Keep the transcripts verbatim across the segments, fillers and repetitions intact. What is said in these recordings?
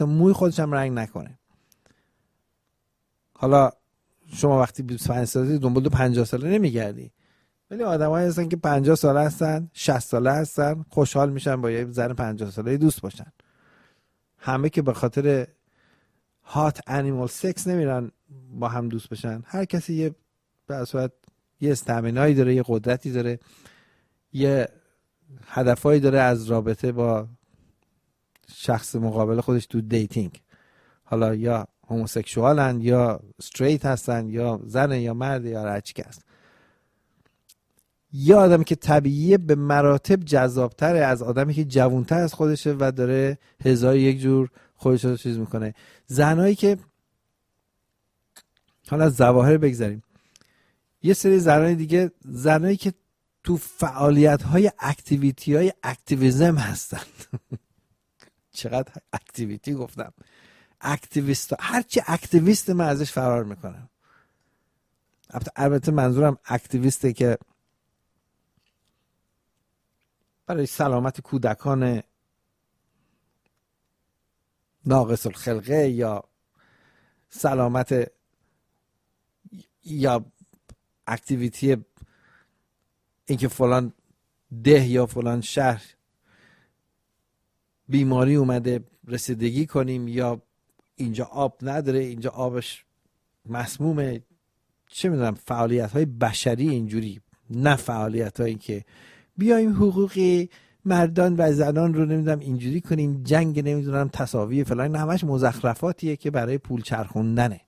موی خودش هم رنگ نکنه. حالا شما وقتی بیست و پنج ساله دنبال دو پنجاه ساله نمیگردی، ولی آدمایی هستن که پنجاه ساله هستن، شصت ساله هستن، خوشحال میشن با یه زن پنجاه ساله دوست باشن. همه که به خاطر هات انیمال سکس نمیرن با هم دوست بشن. هر کسی یه به اصالت یه استامینایی داره، یه قدرتی داره، یه هدفایی داره از رابطه با شخص مقابل خودش تو دیتینگ. حالا یا هوموسکسوالن یا استریت هستن یا زن یا مرد یا هر چی که هست. یه آدمی که طبیعیه به مراتب جذابتره از آدمی که جوانتر از خودشه و داره هزار یک جور خودش رو چیز میکنه. زنایی که حالا از ظواهر بگذاریم، یه سری زنای دیگه، زنایی که تو فعالیت های اکتیویتی های اکتیویزم هستن. چقدر اکتیویتی گفتم، اکتیویست، هرچی اکتیویست من ازش فرار میکنم. البته منظورم اکتیویسته که برای سلامت کودکان ناقص الخلقه یا سلامت یا اکتیویتی اینکه فلان ده یا فلان شهر بیماری اومده رسیدگی کنیم، یا اینجا آب نداره، اینجا آبش مسمومه، چه میدونم، فعالیت های بشری اینجوری، نه فعالیت هایی که بیایم حقوق مردان و زنان رو نمیدونم اینجوری کنیم، جنگ نمیدونم تساوی فلان، همش مزخرفاتیه که برای پول چرخوندنه.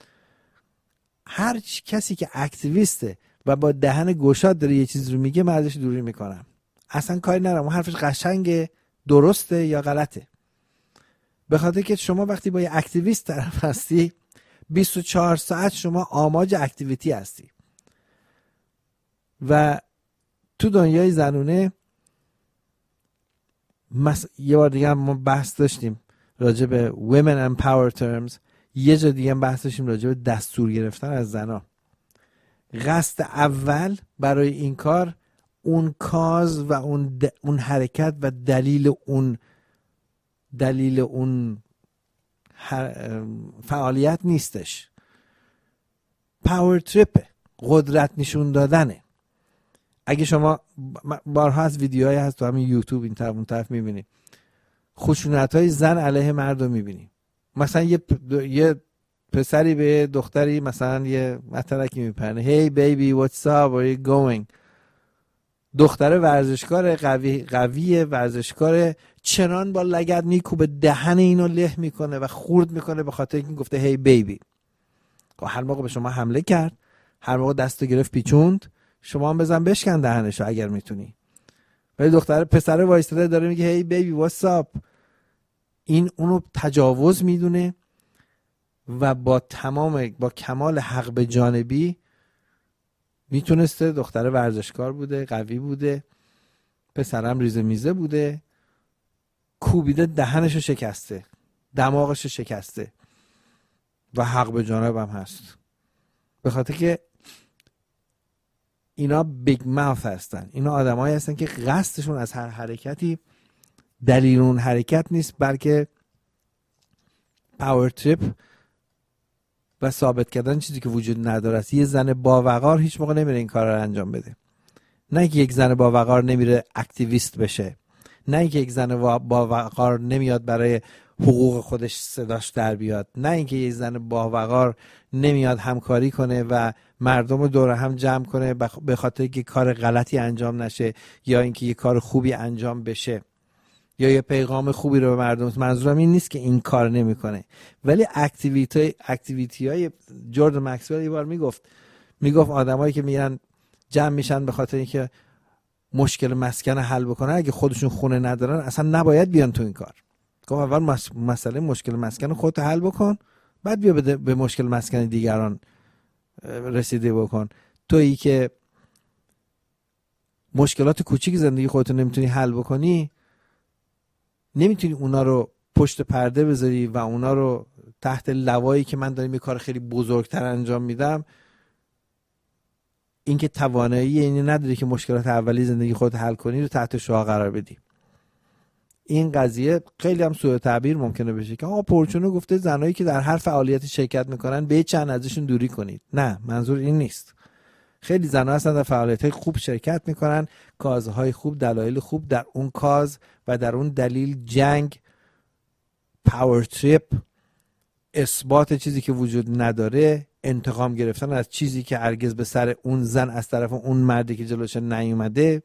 هر کسی که اکتیویسته و با دهن گشاد داره یه چیز رو میگه، من ازش دوری میکنم. اصلا کاری ندارم اون حرفش قشنگه، درسته یا غلطه. به خاطر که شما وقتی با یه اکتیویست طرف هستی بیست و چهار ساعت شما آماج اکتیویتی هستی. و تو دنیای زنونه مس... یه بار دیگه هم ما بحث داشتیم راجع به women and power terms، یه جا دیگه هم بحث داشتیم راجع به دستور گرفتن از زنا. قصد اول برای این کار اون کاز و اون د... اون حرکت و دلیل اون دلیل اون هر... فعالیت نیستش. پاور تریپ، قدرت نشون دادنه. اگه شما بارها از ویدیوهایی هست تو همین یوتیوب این طرف اون طرف میبینی خشونت‌های زن علیه مرد رو میبینی. مثلا یه پ... یه پسری به دختری مثلا یه مترکی میپرنه، hey baby what's up where you going. دختر ورزشکار قوی قویه ورزشکار، چنان با لگد میکوبه دهن اینو له میکنه و خورد میکنه به خاطر اینکه گفته hey baby. هر موقع به شما حمله کرد، هر موقع دستو گرفت پیچوند، شما هم بزن بشکن دهنشو اگر میتونی. ولی دختر پسر وایستاده داره میگه hey baby what's up. این اونو تجاوز میدونه و با تمام با کمال حق به جانبی میتونسته، دختر ورزشکار بوده، قوی بوده، پسرم ریزه میزه بوده، کوبیده دهنشو شکسته، دماغشو شکسته و حق به جانبم هست. به خاطر که اینا بیگ ماوث هستن، اینا آدمایی هستن که قصدشون از هر حرکتی دلیل اون حرکت نیست، بلکه پاور تریپ و ثابت کردن چیزی که وجود نداره است. یه زن باوقار هیچ موقع نمیره این کار رو انجام بده. نه که یک زن باوقار نمیره اکتیویست بشه، نه که یک زن باوقار نمیاد برای حقوق خودش صداش در بیاد، نه اینکه یک زن باوقار نمیاد همکاری کنه و مردم رو دور هم جمع کنه به خاطر اینکه کار غلطی انجام نشه یا اینکه یه کار خوبی انجام بشه یا یه پیغام خوبی رو به مردم. منظورم این نیست که این کار نمیکنه، ولی اکتیویتی اکتیویتی های جوردن مکسول یه بار میگفت میگفت آدمایی که میرن جمع میشن به خاطر اینکه مشکل مسکن حل بکنن، اگه خودشون خونه ندارن اصلا نباید بیان تو این کار. گفت اول مس... مسئله مشکل مسکن خودت حل بکن، بعد بیا به, به مشکل مسکن دیگران رسیده بکن. تویی که مشکلات کوچیک زندگی خودت نمیتونی حل بکنی، نمیتونی اونا رو پشت پرده بذاری و اونا رو تحت لوایی که من دارم یه کار خیلی بزرگتر انجام میدم، اینکه توانایی اینو نداری که مشکلات اولی زندگی خودت حل کنی رو تحت شعاع قرار بدی. این قضیه خیلی هم سوء تعبیر ممکنه بشه که آقا پورچونو گفته زنایی که در هر فعالیتی شرکت میکنن به چند ازشون دوری کنید. نه، منظور این نیست. خیلی زنها هستن در فعالیت‌های خوب شرکت میکنن، کازهای خوب، دلایل خوب، در اون کاز و در اون دلیل جنگ، پاور تریپ، اثبات چیزی که وجود نداره، انتقام گرفتن از چیزی که هرگز به سر اون زن از طرف اون مردی که جلوش نیومده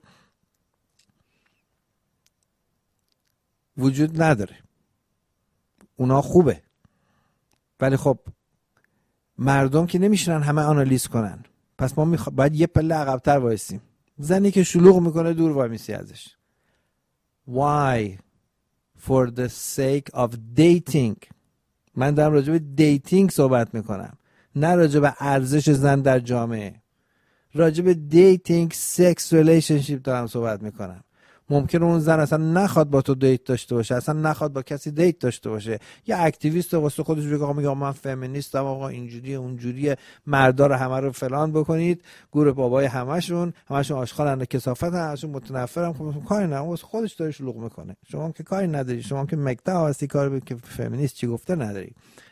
وجود نداره. اونا خوبه، ولی خب مردم که نمیشونن همه آنالیز کنن. پس ما میخوا... باید یه پله عقب‌تر وایسیم. زنی که شلوغ میکنه دور وای میسی ازش. Why? For the sake of dating. من دارم راجع به دیتینگ صحبت میکنم، نه راجع به ارزش زن در جامعه. راجع به دیتینگ، سکس، ریلیشنشیپ دارم صحبت میکنم. ممکنه اون زن اصلا نخواد با تو دیت داشته باشه، اصلا نخواد با کسی دیت داشته باشه، یا اکتیویست واسه خودش بگه آقا میگه من فمینیستم، آقا اینجوریه اونجوریه، مردا رو همه رو فلان بکنید، گور بابای همشون همشون آشغالن، کثافت، همشون متنفرم. خب کاری نه، واسه خودش داره شلوغ میکنه. شما هم که کاری نداری، شما هم که مکتا هستی کار که فمینیست چی گفته نداری.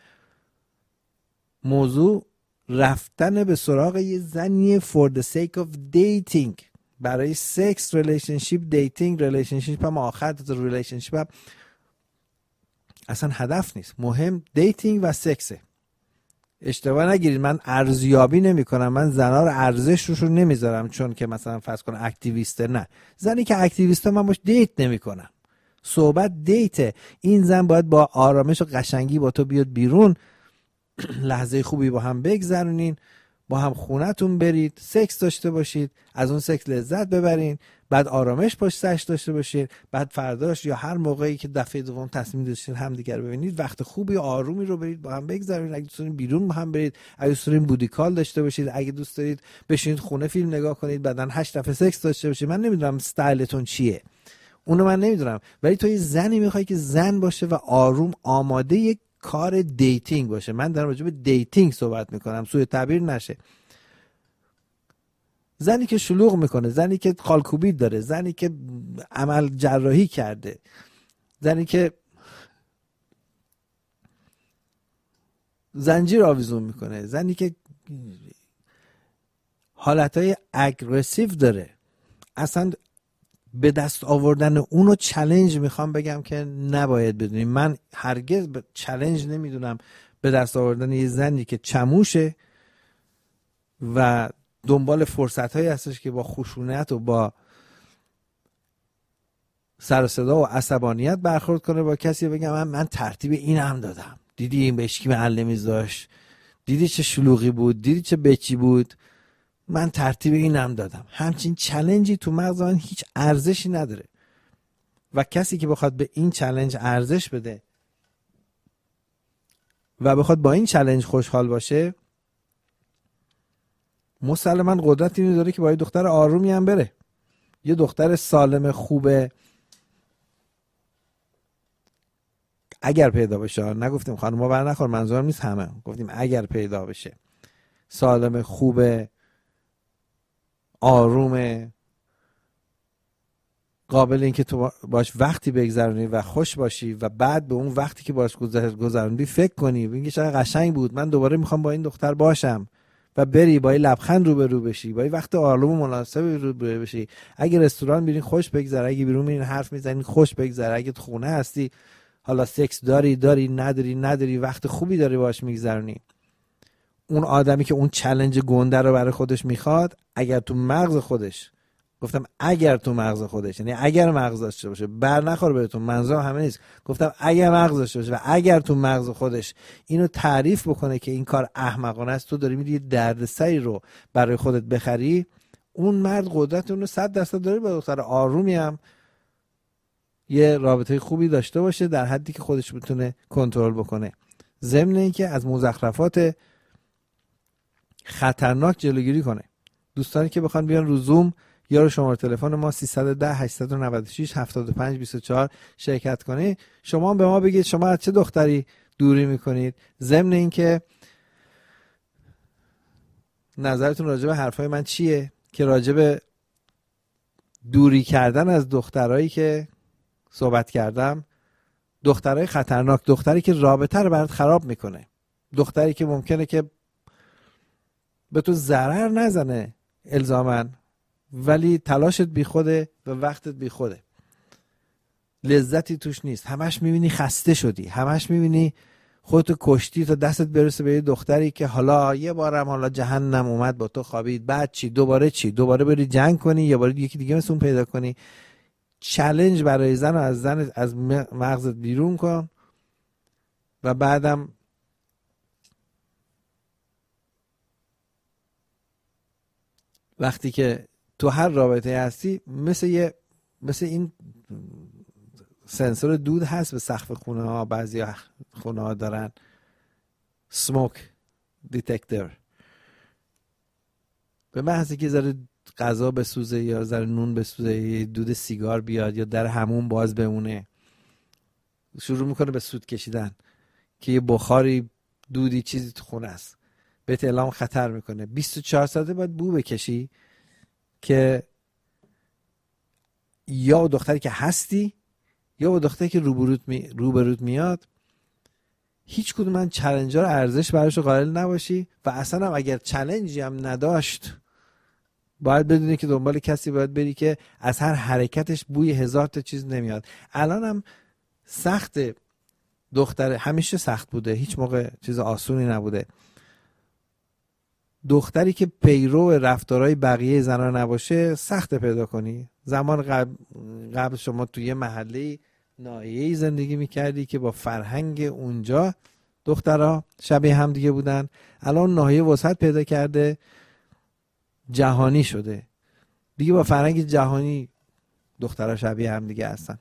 موضوع رفتن به سراغ یه زنیه for the sake of dating، برای سکس، ریلیشنشیپ، دیتینگ، ریلیشنشیپ هم آخر تا ریلیشنشیپ هم اصلا هدف نیست. مهم دیتینگ و سکسه. اشتباه نگیرید، من ارزیابی نمی کنم، من زنا رو ارزش روش رو نمیذارم چون که مثلا فرض کن اکتیویسته. نه، زنی که اکتیویسته من باش دیت نمی کنم. صحبت دیته. این زن باید با آرامش و قشنگی با تو بیاد بیرون، لحظه خوبی با هم بگذرونین، با هم خونتون برید، سکس داشته باشید، از اون سکس لذت ببرین، بعد آرامش پشت سرش داشته باشید، بعد فرداش یا هر موقعی که دفعه دوم تصمیم داشتین همدیگه رو ببینید، وقت خوبی و آرومی رو برید با هم بگذرونید. اگه دوست دارین بیرون با هم برید، اگه دوست دارین بودی کال داشته باشید، اگه دوست دارید بشینید خونه فیلم نگاه کنید، بعدن هشت دفعه سکس داشته باشید. من نمیدونم استایلتون چیه، اونو من نمیدونم، ولی تو یه زنی میخوای که زن باشه و آروم آماده یک کار دیتینگ باشه. من دارم راجع به دیتینگ صحبت میکنم، سوء تعبیر نشه. زنی که شلوغ میکنه، زنی که خالکوبید داره، زنی که عمل جراحی کرده، زنی که زنجیر آویزون میکنه، زنی که حالتهای اگریسیو داره، اصلا به دست آوردن اونو چالش میخوام بگم که نباید بدونیم. من هرگز چالش نمیدونم به دست آوردن یه زنی که چموشه و دنبال فرصت هایی هستش که با خشونت و با سر و صدا و عصبانیت برخورد کنه با کسی. بگم من, من ترتیب این هم دادم، دیدی این بهش کی معلم میذاش، دیدی چه شلوغی بود، دیدی چه بچی بود، من ترتیب این هم دادم. همچین چالنجی تو مغز من هیچ ارزشی نداره و کسی که بخواد به این چالش ارزش بده و بخواد با این چالش خوشحال باشه، مسلماً قدرت اینو داره که با یه دختر آرومی هم بره، یه دختر سالم خوبه اگر پیدا بشه. نگفتیم خانوما بر نخور، منظورم نیست همه، گفتیم اگر پیدا بشه، سالم خوبه، آرومه، قابل این که تو باش وقتی بگذرونی و خوش باشی و بعد به اون وقتی که باش گذروندی فکر کنی ببینی چقدر قشنگ بود، من دوباره میخوام با این دختر باشم، و بری با این لبخند رو به رو بشی، با این وقت آروم و مناسب رو به رو بشی. اگه رستوران میرین خوش بگذره، اگه بیرون میرین حرف میزنین خوش بگذره، اگه تو خونه هستی حالا سکس داری داری نداری نداری وقت خوبی داری باش میگذرونی. اون آدمی که اون چالش گنده رو برای خودش میخواد، اگر تو مغز خودش، گفتم اگر تو مغز خودش، یعنی اگر مغز داشته باشه، بر نخور بهتون، منظورم همه نیست، گفتم اگر مغز داشته باشه و اگر تو مغز خودش اینو تعریف بکنه که این کار احمقانه است، تو داری میری دردسری رو برای خودت بخری، اون مرد قدرت اون رو صد درصد داره با دختر آرومی هم یه رابطه خوبی داشته باشه در حدی که خودش بتونه کنترل بکنه، ضمن اینکه از مزخرفات خطرناک جلوگیری کنه. دوستانی که بخوان بیان رو زوم یا رو شماره تلفن ما سیصد و ده هشتصد و نود و شش هفتاد و پنج بیست و چهار شرکت کنید. شما به ما بگید شما از چه دختری دوری میکنید، ضمن اینکه نظرتون راجع به حرفای من چیه که راجع به دوری کردن از دخترایی که صحبت کردم، دخترای خطرناک، دختری که رابطه رو برات خراب میکنه، دختری که ممکنه که به تو ضرر نزنه الزاماً، ولی تلاشت بی خوده و وقتت بی خوده، لذتی توش نیست، همش میبینی خسته شدی، همش میبینی خودتو کشتی تا دستت برسه به یه دختری که حالا یه بارم حالا جهنم اومد با تو خوابید، بعد چی؟ دوباره چی؟ دوباره بری جنگ کنی یا باری یکی دیگه مثل اون پیدا کنی. چالش برای زن و از زن از مغزت بیرون کن و بعدم وقتی که تو هر رابطه هستی مثل یه مثل این سنسور دود هست به سقف خونه ها، بعضی خونه ها دارن سموک دیتکتور، به محضی که ذره غذا بسوزه یا ذره نون بسوزه، یه دود سیگار بیاد یا در همون باز بمونه، شروع میکنه به سود کشیدن که یه بخاری دودی چیزی تو خونه است، بهت اعلام خطر میکنه. بیست و چهار ساعته باید بو بکشی که یا دختری که هستی یا با دختری که روبروت می... روبروت میاد هیچ کدوم من چالنجر ارزش براش قائل نباشی و اصلا هم اگر چالنجی هم نداشت باید بدونی که دنبال کسی باید بری که از هر حرکتش بوی هزار تا چیز نمیاد. الان هم سخت، دختر همیشه سخت بوده، هیچ موقع چیز آسونی نبوده، دختری که پیرو رفتارهای بقیه زنها نباشه سخت پیدا کنی. زمان قبل, قبل شما توی یه محله ناحیه‌ای زندگی میکردی که با فرهنگ اونجا دخترها شبیه هم دیگه بودن، الان ناحیه وسعت پیدا کرده، جهانی شده دیگه، با فرهنگ جهانی دخترها شبیه هم دیگه هستن.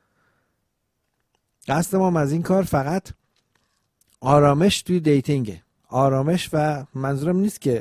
قصد ما از این کار فقط آرامش توی دیتینگه، آرامش، و منظورم نیست که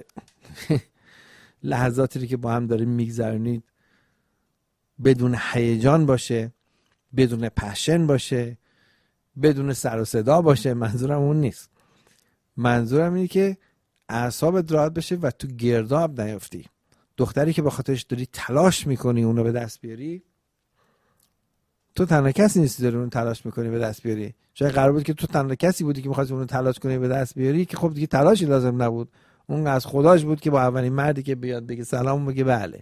لحظاتی که با هم داریم میگذرونید بدون هیجان باشه، بدون پشن باشه، بدون سر و صدا باشه، منظورم اون نیست. منظورم اینه که اعصابت راحت بشه و تو گرداب نیافتی. دختری که با خاطرش داری تلاش میکنی اونو به دست بیاری، تو تنها کسی نیستی داری اون تلاش میکنی به دست بیاری. شاید قرار بود که تو تنها کسی بودی که می‌خواستی اونو تلاش کنی به دست بیاری که خب دیگه تلاشی لازم نبود، اون از خداش بود که با اولین مردی که بیاد بگه سلام بگه بله.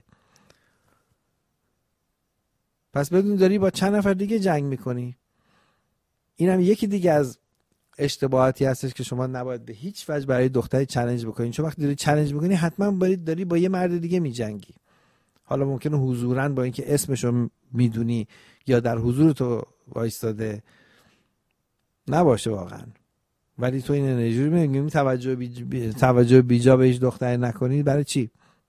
پس بدون داری با چند نفر دیگه جنگ میکنی. اینم یکی دیگه از اشتباهاتی هستش که شما نباید به هیچ وجه برای دختری چالش بکنین، چون وقتی داری چالش میکنی حتما باید داری با یه مرد دیگه میجنگی. حالا ممکنه حضوراً با اینکه اسمشو میدونی یا در حضور تو وایستاده نباشه واقعا، ولی تو این انرژی رو میگیم توجه بی توجه بیجا به هیچ دختری نکنی. برای چی؟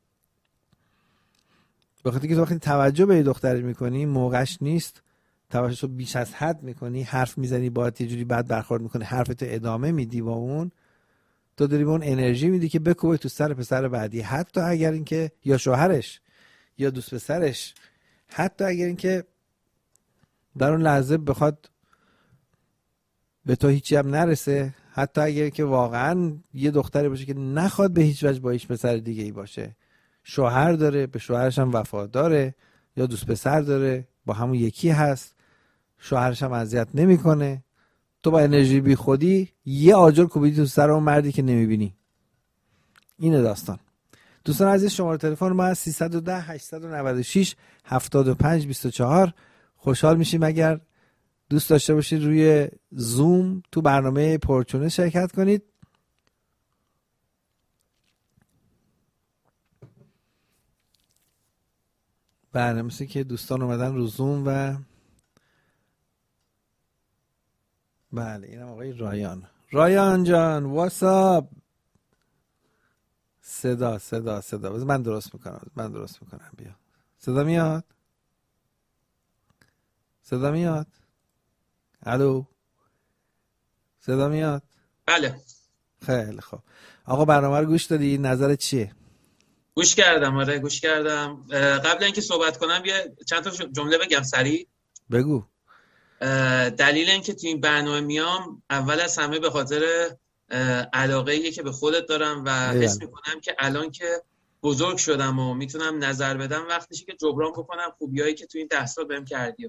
بخاطر که تو وقتی توجه به دختری میکنی موقعش نیست، توجه بیش از حد میکنی، حرف میزنی باهات یه جوری بد برخورد میکنه، حرفتو ادامه میدی با اون، تو داری به اون انرژی میدی که بکوبه تو سر پسر بعدی، حتی اگر اینکه یا شوهرش یا دوست پسرش، حتی اگر اینکه در اون لحظه بخواد به تو هیچی هم نرسه، حتی اگر که واقعا یه دختری باشه که نخواد به هیچ وجه با هیچ پسر دیگه ای باشه، شوهر داره، به شوهرش هم وفاداره، یا دوست پسر داره با همون یکی هست، شوهرش هم اذیت نمیکنه، تو با انرژی بی خودی یه آجر کوبیدی تو سر اون مردی که نمیبینی. اینه داستان. دوستان عزیز، شماره تلفن ما سیصد و ده هشتصد و نود و شش هفتاد و پنج بیست و چهار. خوشحال میشیم اگر دوست داشته باشید روی زوم تو برنامه پرچونه شرکت کنید. بله، مثل که دوستان اومدن رو زوم و بله اینم آقای رایان. رایان جان واتساپ. صدا صدا صدا بذار من درست میکنم من درست میکنم بیا. صدا میاد؟ صدا میاد؟ الو صدا میاد؟ بله. خیلی خوب آقا، برنامه رو گوش دادی؟ نظرت چیه؟ گوش کردم. آره گوش کردم. قبل اینکه صحبت کنم یه چند تا جمله بگم سریع. بگو. دلیل اینکه تو این برنامه میام اول از همه به خاطر علاقه‌ایه که به خودت دارم و حس میکنم که الان که بزرگ شدم و میتونم نظر بدم وقتشه که جبران بکنم خوبیایی که تو این ده سال بهم کردی.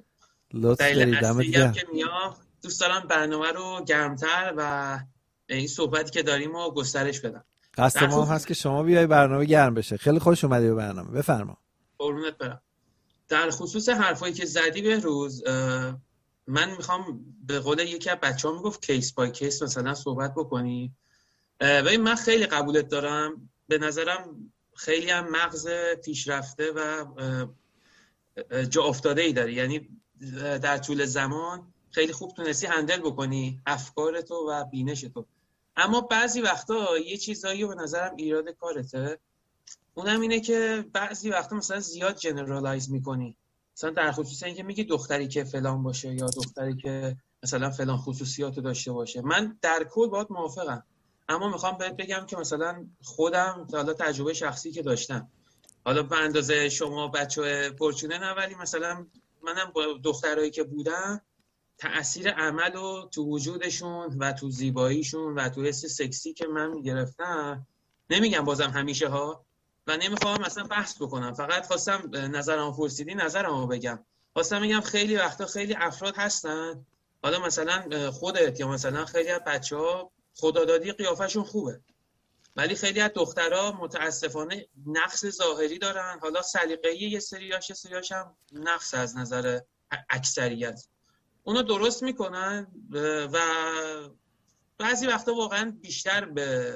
لطف دارید. دمت گرم که میام دوست دارم برنامه رو گرمتر و این صحبتی که داریم رو گسترش بدم. قصد ما هم هست که شما بیای برنامه گرم بشه. خیلی خوش اومدی به برنامه. بفرما. قربونت برم. در خصوص حرفایی که زدی بهروز، من میخوام به قول یکی از بچه‌ها میگفت کیس بای کیس مثلا صحبت بکنی. ببین من خیلی قبولت دارم، به نظرم خیلی هم مغز پیشرفته و جا افتاده ای داری، یعنی در طول زمان خیلی خوب تونستی هندل بکنی افکارتو و بینشتو. اما بعضی وقتا یه چیزایی به نظرم ایراد کارته، اونم اینه که بعضی وقتا مثلا زیاد جنرالایز میکنی، مثلا در خصوص اینکه میگی دختری که فلان باشه یا دختری که مثلا فلان خصوصیاتو داشته باشه. من در کل باهات موافقم، اما میخوام بهت بگم که مثلا خودم حالا تجربه شخصی که داشتم، حالا به اندازه شما بچه پرچونه نه، ولی مثلا منم با دخترایی که بودم تأثیر عمل و تو وجودشون و تو زیباییشون و تو حس سکسی که من میگرفتم، نمیگم بازم همیشه ها و نمیخوام مثلا بحث بکنم، فقط خواستم نظرمو پرسیدی نظرمو بگم. خواستم بگم خیلی وقتا خیلی افراد هستن، حالا مثلا خودت یا مثلا خیلی از بچه‌ها خدادادی قیافشون خوبه، ولی خیلی از دخترها متاسفانه نقص ظاهری دارن، حالا سلیقه‌ای یه سریاش یه سریاش هم نقص از نظر اکثریت. اونو درست میکنن و بعضی وقتا واقعا بیشتر به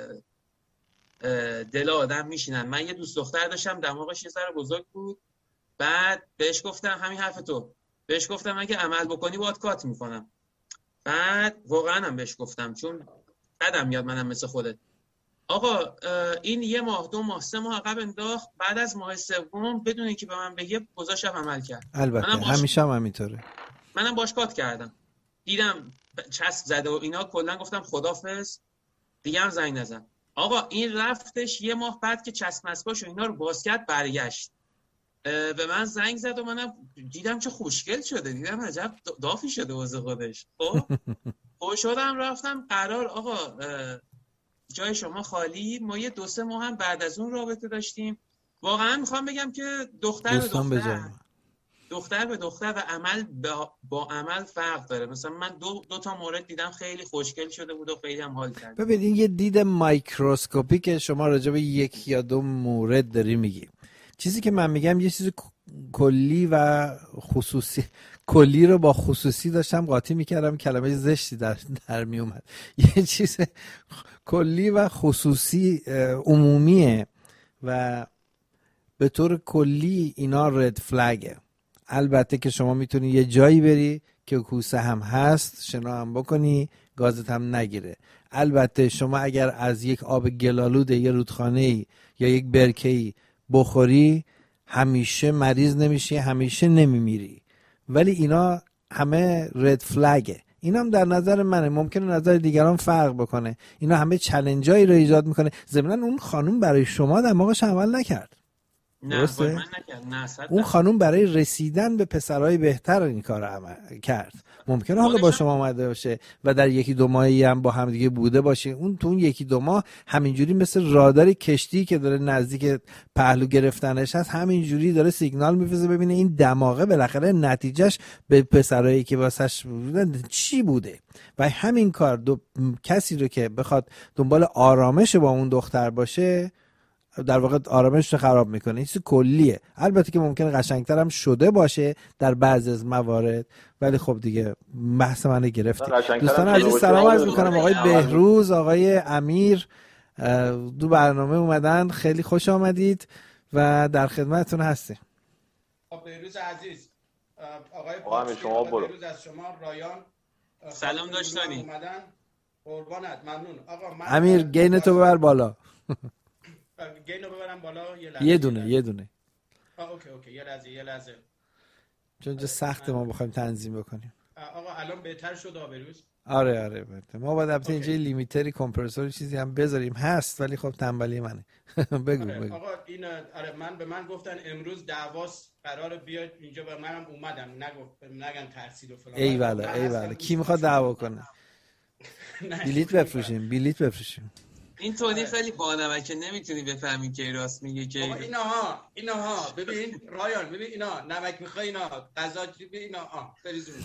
دل آدم میشینن. من یه دوست دختر داشتم دماغش یه ذره بزرگ بود، بعد بهش گفتم همین حرف تو، بهش گفتم اگه عمل بکنی باهات کات میکنم. بعد واقعا هم بهش گفتم چون بعدم میاد منم مثل خودت. آقا این یه ماه دو ماه سه ماه عقب انداخت، بعد از ماه سوم بدون اینکه به من بگه گذاشتم عمل کرد. البته باش... همیشه هم همینطوره. منم باش کات کردم، دیدم چسب زده و اینا، کلا گفتم خدافظ، دیگه هم زنگ نزن. آقا این رفتش یه ماه بعد که چسب مسباش و اینا رو باز کرد برگشت به من زنگ زد و منم دیدم چه خوشگل شده، دیدم عجب دافی شده واسه خودش. خب خوش شدم رفتم قرار آقا جای شما خالی. ما یه دو سه ماه هم بعد از اون رابطه داشتیم. واقعا میخوام بگم که دختر به دختر دختر به دختر و عمل با, با عمل فرق داره. مثلا من دو, دو تا مورد دیدم خیلی خوشگل شده بود و خیلی هم حال کرد. ببین این یه دید مایکروسکوپی که شما راجع به یک یا دو مورد داری میگی. چیزی که من میگم یه چیز کلی و خصوصی، کلی رو با خصوصی داشتم قاطی میکردم، کلمه زشتی در, در میومد. یه چیز کلی و خصوصی عمومیه و به طور کلی اینا رد فلگه. البته که شما میتونی یه جایی بری که کوسه هم هست شنا هم بکنی، گازت هم نگیره. البته شما اگر از یک آب گلالود یه رودخانه‌ای یا یک برکه‌ای بخوری همیشه مریض نمیشی، همیشه نمیمیری. ولی اینا همه رد فلگه. اینا هم در نظر منه، ممکنه نظر دیگران فرق بکنه. اینا همه چالنجایی رو ایجاد میکنه. ضمن اون خانوم برای شما دماغش عمل نکرد. نه من نکرد. نه اون خانوم برای رسیدن به پسرای بهتر این کار عمل کرد. ممکنه حالا با شما اومده باشه و در یکی دو ماهی هم با هم دیگه بوده باشه، اون تو اون یکی دو ماه همینجوری مثل رادار کشتی که داره نزدیک پهلو گرفتنش هست، همینجوری داره سیگنال میفرسته ببینه این دماغه بالاخره نتیجهش به پسرایی که واسش بودن چی بوده. و همین کار دو کسی رو که بخواد دنبال آرامش با اون دختر باشه در واقع آرامش رو خراب میکنه. این چیز کلیه. البته که ممکنه قشنگتر هم شده باشه در بعضی از موارد، ولی خب دیگه بحث منو گرفتی. دوستان عزیز سلام عرض میکنم. آقای بهروز، آقای امیر دو برنامه اومدن، خیلی خوش آمدید و در خدمتتون هستیم. بهروز عزیز، آقای آقا شما برو. بهروز از شما رایان سلام داشتنی اومدن. قربانت، ممنون. آقا من امیر گین تو ببر بالا. گینو ببرم بالا یه لحظه. یه دونه یه دونه. آه اوکی اوکی یه لحظه یه لحظه. چون جا سخت ما بخوایم تنظیم بکنیم. آقا الان بهتر شد آبروز؟ آره آره بهتر. ما باید البته اینجا لیمیتری کمپرسور چیزی هم بذاریم، هست ولی خب تنبلی منه. بگو آره. بگو. آقا این آره من به من گفتن امروز دعواس قراره بیاد اینجا، به منم اومدم، نگفت نگن ترسید و فلان. ای والا ای والا کی میخواد دعوا کنه؟ بلیت بفروشیم بلیت بفروشیم. این تونی خیلی بانمکه، نمیتونی بفهمی که راست میگه که اینا ها اینا ها ببین رایان، ببین اینا نمک میخوای، اینا غذا ببین اینا آ بریزون.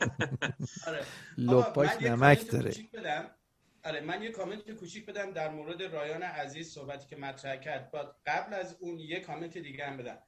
آره لپاک نمک داره. آره من یه کامنت کوچیک بدم در مورد رایان عزیز، صحبتی که مطرح کرد. بعد قبل از اون یه کامنت دیگه هم بدم.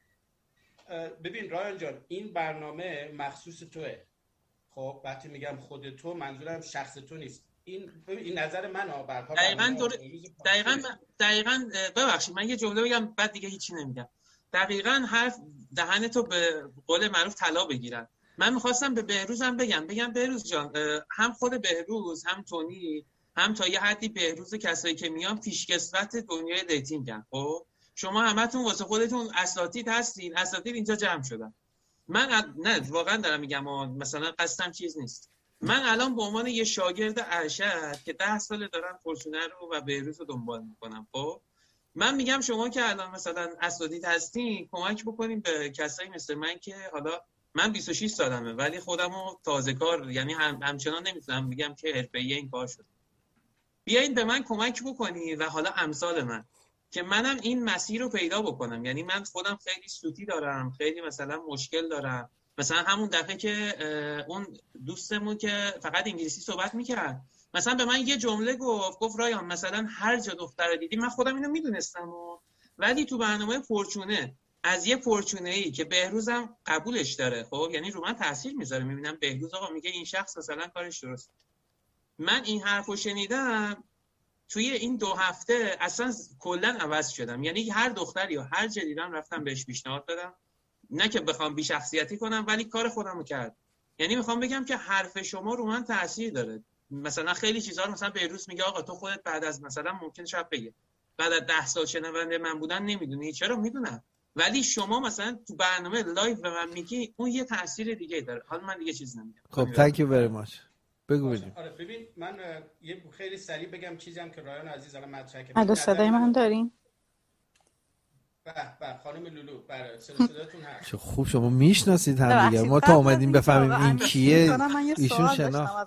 ببین رایان جان، این برنامه مخصوص توئه. خب وقتی میگم خود تو، منظورم شخص تو نیست. این این نظر منه. برها دقیقاً دور... دقیقاً دقیقاً ببخشید من یه جمله بگم بعد دیگه هیچی نمیگم. دقیقاً حرف دهن تو به قول معروف طلا بگیرن. من می‌خواستم به بهروزم بگم بگم بهروز جان، هم خود بهروز هم تونی هم تا یه حدی بهروز کسایی که میان پیشکسوت دنیای دیتینگن. خب شما همتون واسه خودتون اساتید هستین، اساتید اینجا جمع شدن. من نه واقعا دارم میگم مثلا قصدم چیز نیست. من الان به عنوان یه شاگرد ارشد که ده سال دارم فورچونر رو و بهروز رو دنبال میکنم، خب من میگم شما که الان مثلا اساتید هستین کمک بکنین به کسایی مثل من که حالا من بیست و شش سالمه ولی خودمو تازه کار، یعنی هم همچنان نمیتونم بگم که حرفه‌ای این کار شد. بیاین به من کمک بکنی و حالا امثال من که منم این مسیر رو پیدا بکنم. یعنی من خودم خیلی سوتی دارم، خیلی مثلا مشکل دارم. مثلا همون دفعه که اون دوستمون که فقط انگلیسی صحبت میکرد مثلا به من یه جمله گفت گفت رایان مثلا هر جا دختر دیدی، من خودم اینو میدونستم و ولی تو برنامه فورچونه از یه فورچونه‌ای که بهروزم قبولش داره، خب یعنی رو من تاثیر میذاره، میبینم بهروز آقا میگه این شخص مثلا کارش درست. من این حرفو شنیدم توی این دو هفته اصلا کلا عوض شدم. یعنی هر دختری یا هر جا دیدم رفتم بهش پیشنهاد دادم، نه که بخوام بی شخصیتی کنم ولی کار خودمو کرد. یعنی میخوام بگم که حرف شما رو من تاثیر داره. مثلا خیلی چیزا رو مثلا بهروز میگه آقا تو خودت بعد از مثلا ممکن شاید بگه بعد از ده سال شنونده من بودن نمیدونی. چرا میدونم، ولی شما مثلا تو برنامه لایو به من میگی اون یه تاثیر دیگه داره. حالا من دیگه چیز نمیگم. خب thank you very much. بگو ببین. آره ببین من یه خیلی سریع بگم چیزی هم که رایان عزیز الان مطرح کرد. الو صدای من دارین؟ به به خانم لولو برای صداتون هست. چه خوب شما میشناسید هم دیگه. ما تا اومدیم بفهمیم این کیه ایشون شناخت.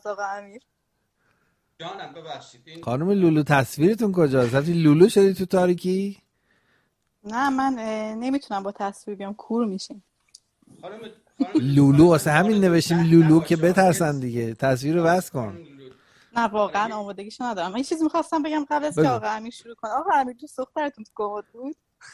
جانم ببخشید. این خانم لولو تصویرتون کجاست؟ رفتی لولو شدی تو تاریکی؟ نه من نمیتونم با تصویر بیام، کور میشین. خانم لولو واسه همین نوشتیم لولو که بترسن دیگه. تصویر رو بس کن. نه واقعا آمادگیشو ندارم. من یه چیزی می‌خواستم بگم قبل از که آقا امیر شروع کنه. آقا امیر دوست دخترتون تو کمد بود؟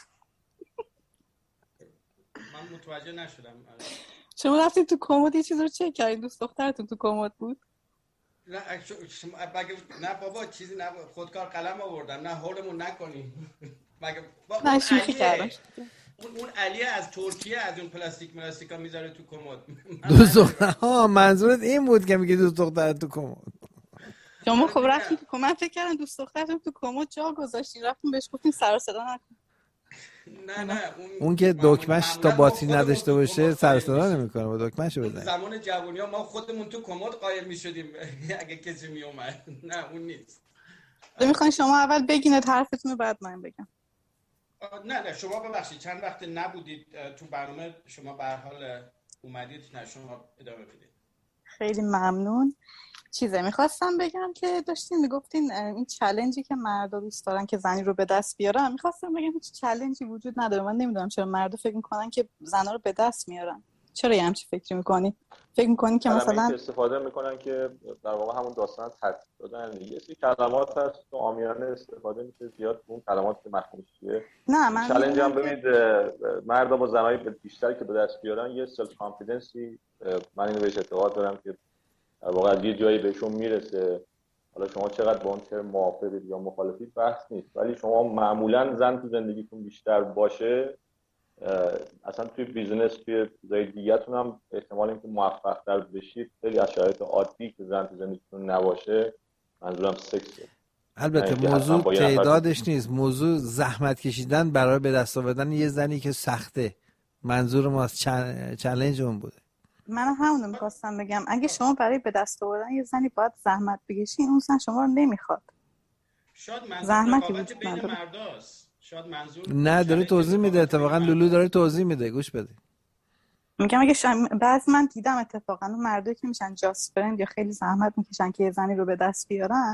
من متوجه نشدم. شما رفتید تو کمد یه چیز رو چک کردین دوست دخترتون تو کمد بود؟ نه شما نه بابا چیزی نه، خودکار قلم آوردم. نه هولمون نکنین. مگه نه شوخی کردم. اون اون علی از ترکیه از اون پلاستیک پلاستیکا میذاره تو کمد. دوست دختر ها منظورت این بود که میگه دوست دختر تو کمد. شما خب رفتین تو کمد فکر کردن دوست دخترتون تو کمد جا گذاشتین، رفتین بهش گفتین سر و صدا نکن. نه نه اون اون که دکمه‌ش تا باتری نداشته باشه سر و صدا نمیکنه، با دکمه‌شو بزنه. زمان جوونی‌ها ما خودمون تو کمد قایم میشدیم اگه کسی میومد. نه اون نیست. میخواین شما اول بگینید حرفتون رو بعد من بگم. نه نه شما ببخشید چند وقت نبودید تو برنامه، شما به هر حال اومدید. نه شما ادامه بدید. خیلی ممنون. چیزه میخواستم بگم که داشتین میگفتین این چالنجی که مردا دوست دارن که زنی رو به دست بیارن، میخواستم بگم هیچ چالنجی وجود نداره. من نمیدونم چرا مردا فکر میکنن که زنا رو به دست میارن. چرا یه همچین فکری میکنی؟ فکر میکنی که مثلا استفاده میکنن که در واقع همون داستان ترتیب دادن دیگه، سی کلمات هست تو عامیانه استفاده میشه زیاد اون کلمات که مفهومش چیه. نه من چالش هم ببینید مردا با زنای بیشتری که به دست بیارن یه سلف کانفیدنسی، من اینو بهش اعتقاد دارم که در واقع از یه جایی بهشون میرسه. حالا شما چقدر با اون ترم موافقید یا مخالفید بحث نیست، ولی شما معمولا زن تو زندگیتون بیشتر باشه، اصلا توی بیزنس توی چیزای دیگه‌تون هم احتمال اینکه موفق‌تر بشید. خیلی از شرایط عادی که زن تو زندگیتون نباشه، منظورم سکسه. البته موضوع تعدادش نیست، موضوع زحمت کشیدن برای به دست آوردن یه زنی که سخته. منظور ما از چالش اون بوده. من همون می‌خواستم بگم اگه شما برای به دست آوردن یه زنی باید زحمت بکشین، اون زن شما رو نمیخواد. شاید منظور رقابت بین مرداست. شاید منظور نه داره توضیح میده. اتفاقا لولو داره توضیح میده، گوش بده. میگم اگه شم... بعضی من دیدم اتفاقا اون مردایی که میشن جاست فرند یا خیلی زحمت میکشن که یه زنی رو به دست بیارن،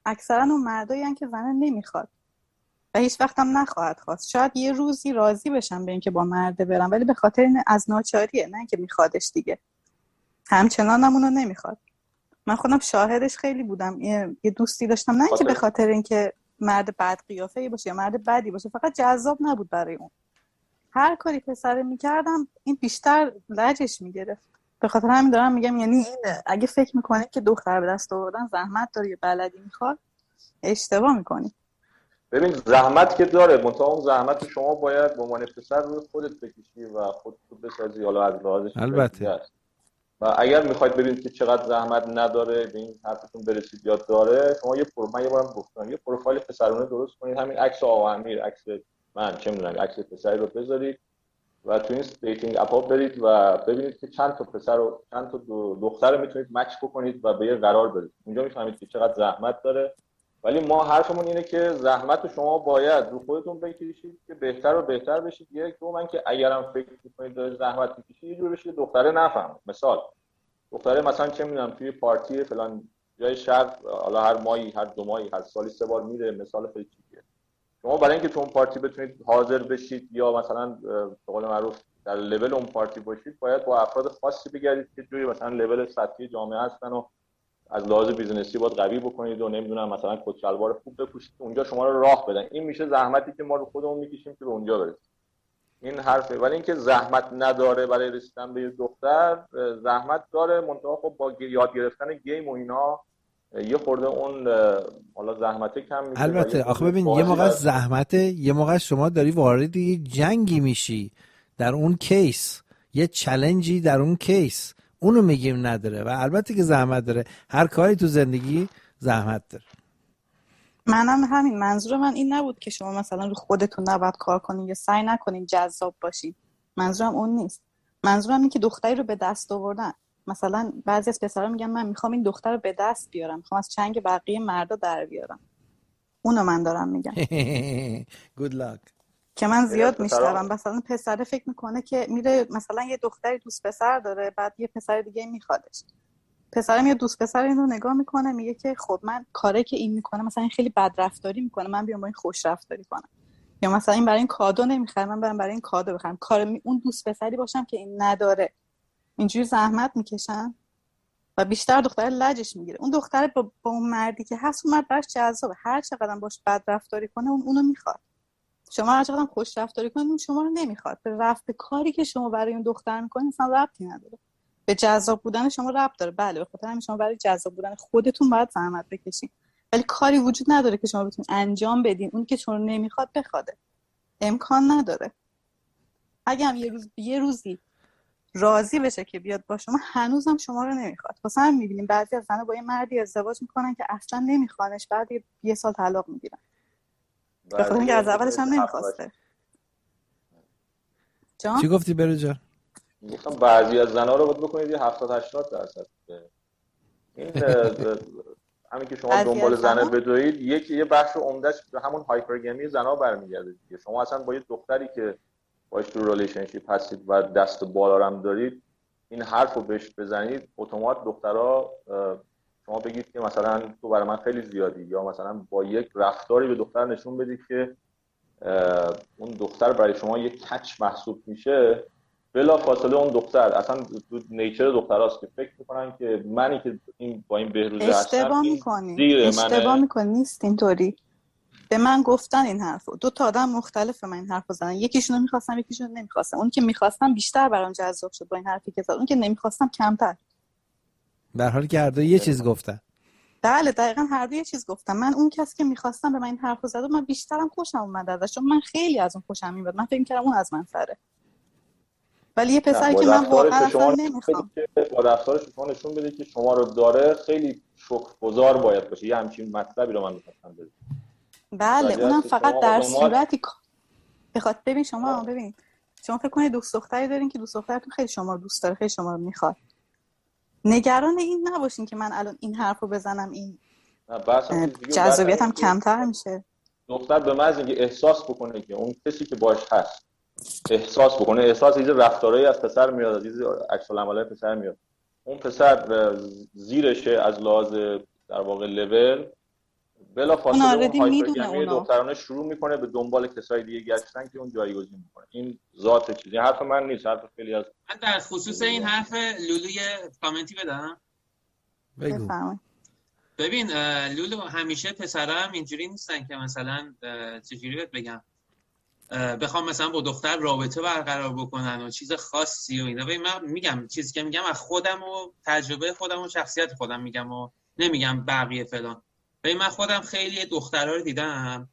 اکثرا اون مردایی هستن که زنه نمیخواد و هیچ وقت هم نخواهد خواست. شاید یه روزی راضی بشن به اینکه با مرده برن، ولی به خاطر این از ناچاریه، نه اینکه میخوادش دیگه. همچنان هم اونو نمیخواد. من خودم شاهدش خیلی بودم. یه, یه دوستی داشتم، نه اینکه به خاطر اینکه مرد بد قیافه‌ای باشه یا مرد بدی باشه، فقط جذاب نبود برای اون. هر کاری پسر میکردم این بیشتر لجش میگرفت. به خاطر همین دارم میگم، یعنی این اگه فکر میکنه که دختر به دست آوردن زحمت داره یا بلدی میخواد، اشتباه میکنی. ببین زحمت که داره، منتها اون زحمت شما باید به عنوان پسر روی خودت بکشی و خودت بسازی. حالا از لحاظش البته و اگر میخواید ببینید که چقدر زحمت نداره به این حرفتون برسید یا داره، شما یه پر من یه بارم گفتم یه پروفایل پسرونه درست کنید، همین عکس آقا امیر، عکس من، چه میدونم عکس پسری رو بذارید و تو این دیتینگ اپ‌ها برید و ببینید که چند تا پسر و چند تا دختر رو میتونید مچ بکنید و به یه قرار برسید. اونجا میفهمید که چقدر زحمت داره. ولی ما حرفمون اینه که زحمت رو شما باید رو خودتون بکشید که بهتر و بهتر بشید. یک دو من که اگرم فکر می‌کنید داره زحمت می‌کشید یه جور بشید دختره نفهم. مثال دختره مثلا چه می‌دونم توی پارتی فلان جای شهر، حالا هر ماهی هر دو ماهی هر سالی سه بار میره، مثال خیلی چیزیه. شما برای اینکه تو اون پارتی بتونید حاضر بشید یا مثلا به قول معروف در لول اون پارتی باشید، باید با افراد خاصی بگردید که جوی مثلا لول سطحی جامعه هستن و از لحاظ بیزینسی باید قوی بکنید و نمیدونم مثلا کت شلوار خوب بپوشید اونجا شما رو راه بدن. این میشه زحمتی که ما رو خودمون میکشیم که به اونجا برسیم. این حرفه. ولی اینکه زحمت نداره برای رسیدن به یه دختر، زحمت داره، منتها خب با یاد گرفتن گیم و اینا یه خورده اون حالا زحمته کم میشه. البته آخه ببین یه موقع زحمته، یه موقع شما داری وارد یه جنگی میشی در اون کیس، یه چالنجی در اون کیس، اونو میگیم نداره. و البته که زحمت داره، هر کاری تو زندگی زحمت داره. منم همین، منظور من این نبود که شما مثلا رو خودتون نباید کار کنین یا سعی نکنین جذاب باشین. منظورم اون نیست. منظورم اینه که دختری رو به دست آوردن. مثلا بعضی از پسرا میگن من میخوام این دختر رو به دست بیارم، میخوام از چنگ بقیه مردا در بیارم. اونو من دارم میگم. good luck. که من زیاد میشنوم مثلا پسر فکر میکنه که میره مثلا یه دختری دوست پسر داره، بعد یه پسر دیگه میخوادش. پسرم یه دوست پسر اینو نگاه میکنه میگه که خب من کاری که این میکنه، مثلا این خیلی بد رفتاری میکنه، من بیام با این خوش رفتاری کنم. یا مثلا این برای این کادو نمیخره، من برام برای این کادو بخرم. کار می... اون دوست پسری باشم که این نداره. اینجوری زحمت میکشن و بیشتر دختر لجش میگیره. اون دختر با, با اون مردی که هست، اون مرد براش جذابه، هر چقدر باش بد رفتاری کنه اون اونو میخواد. شما هر چقدر خوش رفتاری کنید اون شما رو نمیخواد. به رفت کاری که شما برای اون دختر میکنید اصلا ربطی نداره. به جذاب بودن شما ربط داره، بله، به خاطر همین شما برای جذاب بودن خودتون باید زحمت بکشین، ولی کاری وجود نداره که شما بتونید انجام بدین اون که شما رو نمیخواد بخواده. امکان نداره. اگه هم یه روز یه روزی راضی بشه که بیاد با شما، هنوزم شما رو نمیخواد. واسه هم میبینیم بعضی از زنا با یه مردی ازدواج میکنن که اصلا نمیخوانش، بعد یه سال طلاق میگیرن به خاطر اینکه از اولش هم نمیخواسته. چی گفتی برو جان؟ گفتم بعضی از زنا رو باید بکنید یه هفتاد هشتاد درصد. این همین که شما دنبال زنه بدوید، یکی یه بخش عمدهش به همون هایپرگامی زنا برمیگرده دیگه. شما اصلا با یه دختری که باش تو ریلیشنشیپ هستید و دست بالا هم دارید، این حرفو بهش بزنید، اتومات دخترها شما بگید که مثلا تو برای من خیلی زیادی، یا مثلا با یک رفتاری به دختر نشون بدید که اون دختر برای شما یک کچ محسوب میشه، بلا فاصله اون دختر اصلا تو نیچر دختراست که فکر میکنن که منی که این با این بهروزه هستم اشتباه میکنی اشتباه میکنی نیست اینطوری. به من گفتن این حرفو، دو تا آدم مختلف به من این حرفو زدن، یکیشونو میخواستم یکیشونو نمیخواستم. اون که میخواستم بیشتر برام جذاب شد با این حرفی که زد، اون که نمیخواستم کمتر. در حالی که هر دو یه چیز گفتن. بله دقیقاً هر دو یه چیز گفتم. من اون کسی که میخواستم به من این حرفو زد و من بیشترم خوشم اومد ازش، چون من خیلی از اون خوشم میاد. من فکر می‌کردم اون از من سره، ولی یه پسری که من واقعا اصلا نمیخوام. با رفتارش شما نشون بده که شما رو داره، خیلی شکرگزار باید باشه. یه همچین مطلبی رو من می‌خواستم بگم. بله اونم فقط در صورتی بخواد. ببین شما ببین شما فکر کنید دوست دختری دارین که دوست دخترتون خیلی شما رو دوست داره، خیلی شما رو میخواد. نگران این نباشین که من الان این حرفو بزنم این جذابیتم کمتر میشه. دختر به محض اینکه احساس بکنه که اون کسی که باش هست احساس بکنه، احساس یه رفتارایی از پسر میاد، از عکس العملای پسر میاد، اون پسر زیرشه از لحاظ در واقع لول، بلا فاصله اون هایپرگامی دخترانه شروع میکنه به دنبال کسای دیگه گشتن که اون جایگزین میکنه. این ذات چیزی، حرف من نیست، حرف خیلی از من در خصوص این حرف لولوی کامنتی بدم. بگو. ببین لولو، همیشه پسرا هم اینجوری نیستن که مثلا چجوری بهت بگم بخوام مثلا با دختر رابطه برقرار بکنن و چیز خاصی و اینا. ببین من میگم چیزی که میگم از خودم و تجربه خودم و شخصیت خودم میگم و نمیگم بقیه فلان. ببین من خودم خیلی دخترها رو دیدم،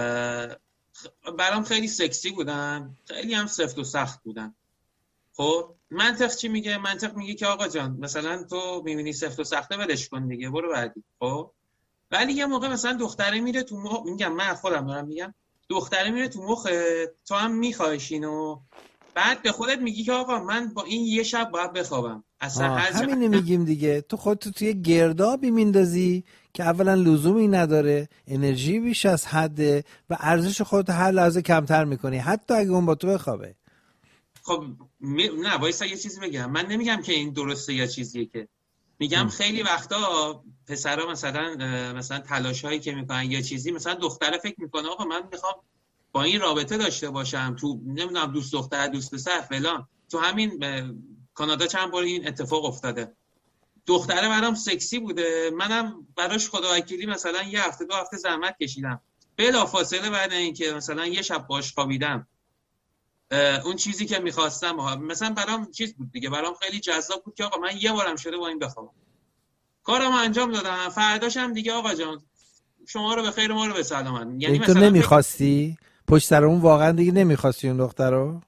برام خیلی سکسی بودن، خیلی هم سفت و سخت بودن. خب منطق چی میگه؟ منطق میگه که آقا جان مثلا تو میبینی سفت و سخته ولش کن دیگه، برو بعدی. خب ولی یه موقع مثلا دختره میره تو مخ، میگم من خودم دارم میگم، دختره میره تو مخ تو هم میخوایش اینو، بعد به خودت میگی که آقا من با این یه شب باید بخوابم. اصلا همینو میگیم دیگه. تو خودت توی گردابی میندازی که اولا لزومی نداره، انرژی بیش از حده و ارزش خودت هر لحظه کمتر میکنی، حتی اگه اون با تو بخوابه. خب می... نه وایسا یه چیزی بگم. من نمیگم که این درسته یا چیزیه، که میگم ام. خیلی وقتا پسرا مثلا مثلا تلاشایی که میکنن یا چیزی، مثلا دختره فکر میکنه آقا من میخوام با این رابطه داشته باشم، تو نمیدونم دوست دختر دوست پسر فلان. تو همین کانادا چند بار این اتفاق افتاده. دختره برام سکسی بوده، منم براش خدا وکیلی مثلا یه هفته دو هفته زحمت کشیدم، بلافاصله بعد اینکه مثلا یه شب باش خوابیدم اون چیزی که می‌خواستم مثلا برام چیز بود دیگه، برام خیلی جذاب بود که آقا من یه بارم شده با این بخوابم. کارم انجام دادم، فرداشم دیگه آقا جان شما رو به خیر ما رو به سلامت. یعنی تو نمی‌خواستی پشت سر اون واقعا دیگه نمی‌خواستی اون دختر رو؟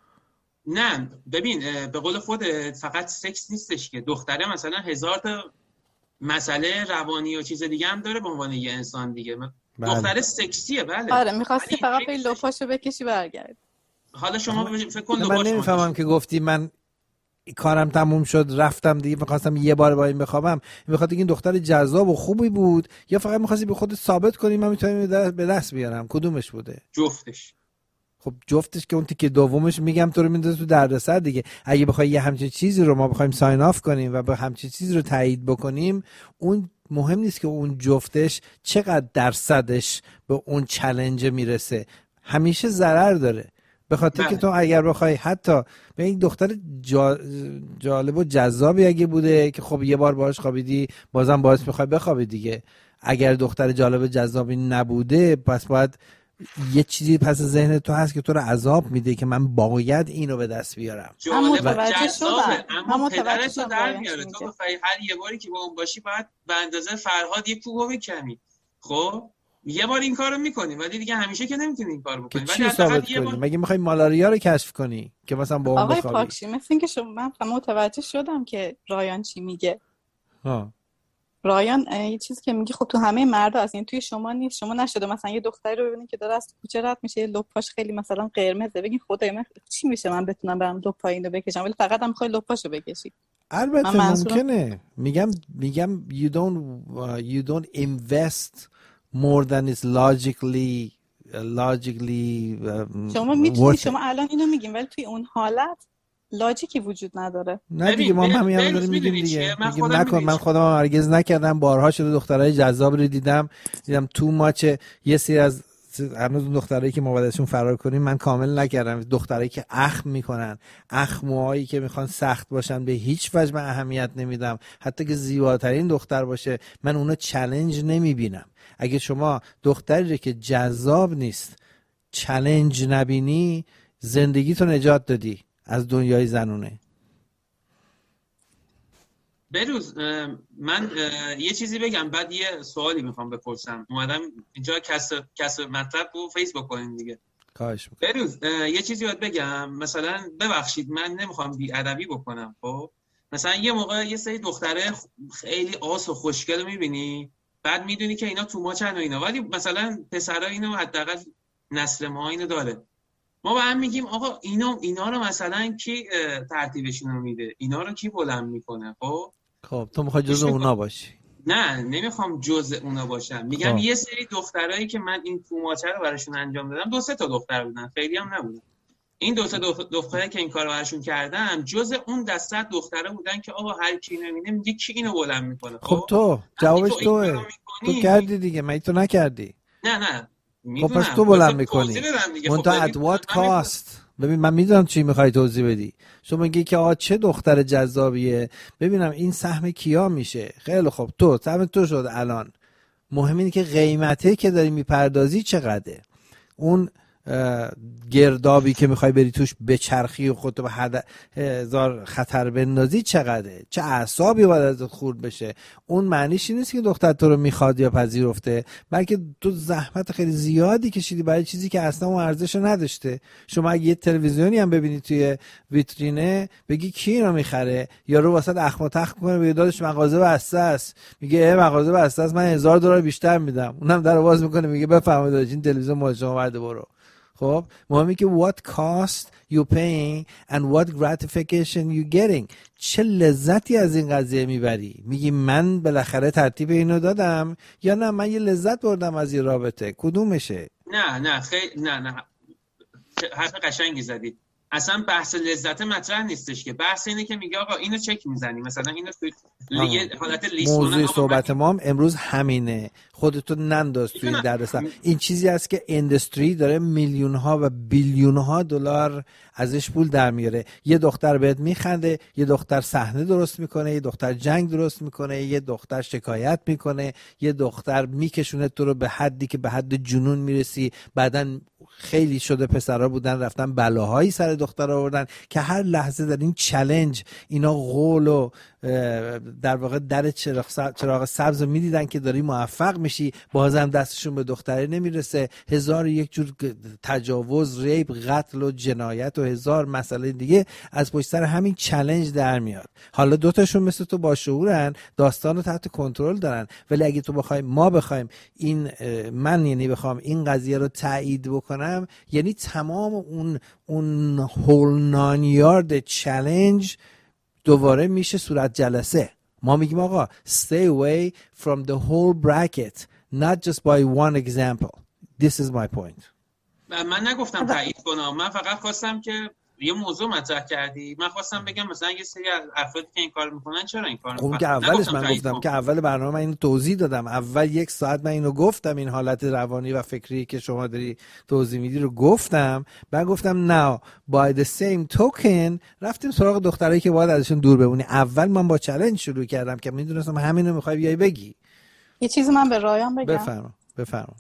نه ببین به قول خودت فقط سکس نیستش که، دختره مثلا هزار تا مسئله روانی و چیز دیگه هم داره به عنوان یه انسان دیگه. بله. دختره سکسیه بله. آره می‌خواستی فقط به لپاشو بکشی برگرد. حالا شما فکر کن من نمیفهمم که گفتی من کارم تموم شد رفتم دیگه می‌خواستم یه بار با این بخوابم، می‌خواد این دختر جذاب و خوبی بود یا فقط می‌خواستی به خودت ثابت کنی من میتونم به دست بیارم؟ کدومش بوده؟ جفتش. خب جفتش که اون تیکه دومش میگم تو رو میندازه تو دردسر دیگه. اگه بخوای یه همچین چیزی رو ما بخوایم ساین آف کنیم و به همچین چیزی رو تایید بکنیم، اون مهم نیست که اون جفتش چقدر درصدش به اون چالش میرسه، همیشه ضرر داره. به خاطر که تو اگر بخوای حتی به این دختر جا... جالب و جذابی اگه بوده که خب یه بار باهاش خوابیدی بازم باعث میخوای بخوابی دیگه. اگر دختر جالب و جذابی نبوده پس باید یه چیزی پس ذهن تو هست که تو رو عذاب میده که من باید اینو به دست بیارم. جالب و جذابه اما پدرت رو در میاره. تو بخوای هر یه باری که با اون باشی باید به اندازه فرهاد یه کوبو بکنی. خب یه بار این کارو میکنی ولی دیگه همیشه که نمیتونی این کارو بکنی. ولی ثابت کنی بار... مگه میخوای مالاریا رو کشف کنی که مثلا با اون بخوابی؟ آقای پاکشی مثل اینکه شما من متوجه شدم که رایان چی میگه. ها رایان یه چیزی که میگه خب تو همه مردا هست، این توی شما نیست. شما نشده مثلا یه دختری رو ببینید که داره از کوچه رد میشه لپاش خیلی مثلا قرمزه بگین خدای من چی میشه من بتونم برام لپ پایینو بکشم، ولی فقط هم میخوای لپاشو بکشی. البته ممکنه. میگم میگم you don't uh, you don't invest more than is logically uh, logically uh, شما میتونی شما الان اینو میگین ولی توی اون حالت لاجیکی وجود نداره. نه دیگه ما همین هم داریم میگیم دیگه. میگیم نکن. من خودم هرگز نکردم، بارها شده دخترای جذاب رو دیدم دیدم تو ماچ یه سری از هنوز اون دخترایی که ما بعدشون فرار کنیم من کامل نکردم. دخترایی که اخم میکنن، اخموهایی که میخوان سخت باشن به هیچ وجه من اهمیت نمیدم، حتی که زیباترین دختر باشه من اونو چالش نمیبینم. اگه شما دختری که جذاب نیست چالش نبینی زندگی تو نجات دادی از دنیای زنونه. بروز من یه چیزی بگم بعد یه سوالی میخوام بپرسم. اومدم اینجا کسب کسب مطلب رو فیسبوک کنیم دیگه. خواهش می‌کنم. بروز یه چیزی باید بگم، مثلا ببخشید من نمیخوام بی‌ادبی بکنم، خب مثلا یه موقع یه سری دختره خیلی آس و خوشگل میبینی بعد میدونی که اینا تو ماچن و اینا، ولی مثلا پسرا اینو حداقل نسل ما اینو داره، ما با هم میگیم آقا اینا اینا رو مثلا کی ترتیبشون رو میده، اینا رو کی بلند میکنه. خب خب تو میخوای جزء اونا باشی؟ نه نمیخوام جزء اونا باشم. میگم خب. یه سری دخترایی که من این توماچه رو براشون انجام دادم دو سه تا دختر بودن، خیلی هم نبودن. این دو تا دختره که این کارو براشون کردم جز اون دسته دختره بودن که آقا هر کی نمی‌بینه میگه کی اینو بلند میکنه. خب تو جوابش توه، تو کردی دیگه، مگه تو نکردی؟ نه نه خب پس تو بلند میکنی. منتها at what cost؟ ببین من میدونم چی میخوای توضیح بدی. شما میگی که آقا چه دختر جذابیه، ببینم این سهم کیا میشه. خیلی خب تو سهم تو شد الان. مهم اینه که قیمته که داری میپردازی چقدره. اون گردابی که میخوای بری توش بچرخی و خودتو به هزار خطر بندازی چقدره، چه اعصابی باید ازت خورد بشه. اون معنیش این نیست که دختر تو رو میخواد یا پذیرفته، بلکه تو زحمت خیلی زیادی کشیدی برای چیزی که اصلا اون ارزش نداشته. شما اگه یه تلویزیونی هم ببینی توی ویترینه بگی کی اینو میخره، یارو واسط اخم و تخم کنه بگه داداش مغازه بسته است، میگه مغازه بسته است من هزار دلار بیشتر میدم، اونم در باز میکنه میگه بفرمایید داداش این تلویزیون مال شما، بعد برو. خب مهمی که what cost you paying and what gratification you getting، چه لذتی از این قضیه میبری. میگی من بالاخره ترتیب اینو دادم یا نه من یه لذت بردم از این رابطه، کدومشه؟ نه نه خیلی نه نه حرف قشنگی زدی. اصلا بحث لذت مطرح نیستش که، بحث اینه که میگه آقا اینو چک میزنی، مثلا اینو توی حالت لیست. موضوع صحبت ما هم امروز همینه، خودتو ننداز توی این دردسر. این چیزی است که اندستری داره میلیون ها و بیلیون ها دلار ازش پول در میاره. یه دختر بهت میخنده، یه دختر صحنه درست میکنه، یه دختر جنگ درست میکنه، یه دختر شکایت میکنه، یه دختر میکشونه تو رو به حدی که به حد جنون میرسی. بعدن خیلی شده پسرها بودن رفتن بلاهایی سر دختر آوردن که هر لحظه در این چالش اینا قول و در واقع در چراغ سبز میدیدن که داری موفق میشی، بازم دستشون به دختره نمیرسه. هزار یک جور تجاوز، ریپ، قتل و جنایت و هزار مسئله دیگه از پشت سر همین چالش در میاد. حالا دوتاشون مثل تو با شعورن، داستان رو تحت کنترل دارن، ولی اگه تو بخوای ما بخوایم این من یعنی بخوام این قضیه رو تایید بکنم، یعنی تمام اون اون هول نان یارد چالش دوباره میشه صورت جلسه. ما میگیم آقا stay away from the whole bracket not just by one example. This is my point. من نگفتم تایید کنم، من فقط خواستم که یه موضوع مطرح کردی، من خواستم بگم مثلا یه سری از افرادی که این کار میکنن چرا این کار میکنن. خب که اولش من گفتم که اول برنامه من اینو توضیح دادم، اول یک ساعت من اینو گفتم، این حالت روانی و فکری که شما داری توضیح میدی رو گفتم. بعد گفتم now by the same token رفتیم سراغ دخترایی که باید ازشون دور بمونی. اول من با چالش شروع کردم که میدونستم همینو میخوای بیای بگی. یه چیزی من به رایان بگم. بفرما بفرما.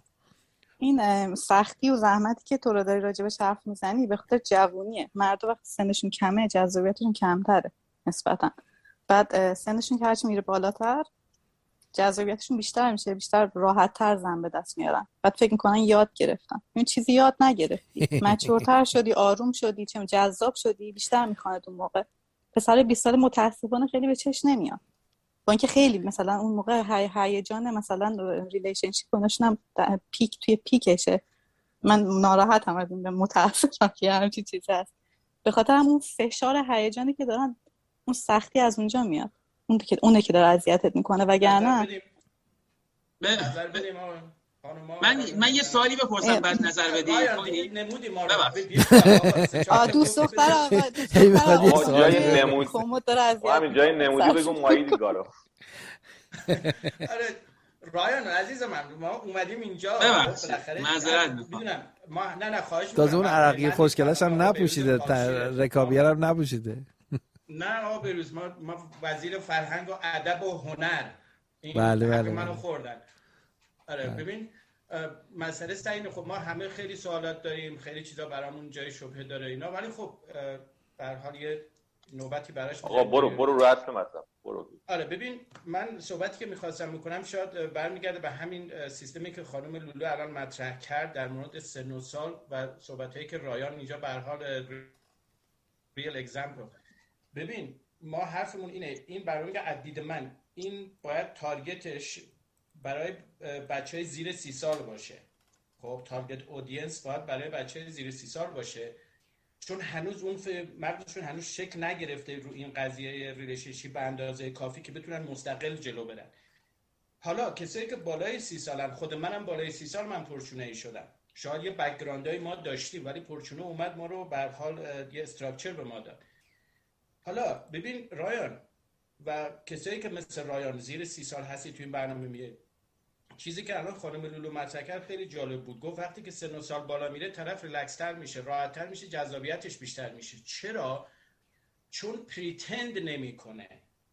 این سختی و زحمتی که تو رو داری راجبش حرف میزنی به خاطر جوونیه. مردا وقتی سنشون کمه جذابیتشون کمتره نسبتا، بعد سنشون که هرچی میره بالاتر جذابیتشون بیشتر میشه، بیشتر راحت‌تر زن به دست میارن. بعد فکر میکنن یاد گرفتن. این چیزی یاد نگرفتی، مچورتر شدی، آروم شدی، چه جذاب شدی، بیشتر میخواد اون موقع. پسر بیست ساله متاسفانه خیلی به چش نمیاد، با اینکه خیلی مثلا اون موقع هیجان مثلا ریلیشنشیپ اوناشون هم پیک توی پیکشه. من ناراحتم از این، متاسفم که همچین چیزی هست. به خاطر همون فشار هیجانی که دارن، اون سختی از اونجا میاد، اون که اونه که داره اذیتت میکنه. وگرنه نظر بدیم من من یه سوالی بپرسم بعد نظر بدی. نمودی ما رو آ دوست دختر آقا دوست دختر جای نمودی کمد داره اذیت. همین جای نمودی بگو مایی دیگارو. آره رایان عزیز من، ما اومدیم اینجا بالاخره معذرت میدونم ما نه نه خواهش می‌کنم. تازه اون عرقی خوشگلش هم نپوشیده، رکابیه هم نپوشیده. نه آقا بروز ما ما وزیر فرهنگ و ادب و هنر این بله بله منو خوردن. آره ببین مسئله سعی خب ما همه خیلی سوالات داریم، خیلی چیزا برامون جای شبهه داره اینا، ولی خب به هر حال یه نوبتی براش. آقا برو برو راست مثلا برو. آره ببین من صحبتی که می‌خواستم می‌کنم شاید برمیگرده به همین سیستمی که خانم لولو الان مطرح کرد در مورد سن و سال و صحبتایی که رایان اینجا به هر حال ریل اگزمپل. ببین ما حرفمون اینه، این برنامه که از دید من این باید تارگتش برای بچهای زیر سی سال باشه. خب تارگت اودینس باید برای بچهای زیر سی سال باشه، چون هنوز اون مغزشون هنوز شکل نگرفته رو این قضیه ریلیشنشیپ به اندازه کافی که بتونن مستقل جلو برن. حالا کسایی که بالای سی سالن، خود منم بالای سی سال من پرشونه ای شدم، شاید یه بک‌گراندای ما داشتیم ولی پرچونه اومد ما رو به هر حال یه استراکچر به ما داد. حالا ببین رایان و کسایی که مثل رایان زیر سی سال هستی تو این برنامه میگه، چیزی که الان خانم لولو مطرح کرد خیلی جالب بود. گفت وقتی که سن و سال بالا میره طرف ریلکس تر میشه، راحت تر میشه، جذابیتش بیشتر میشه. چرا؟ چون پریتند نمیکنه،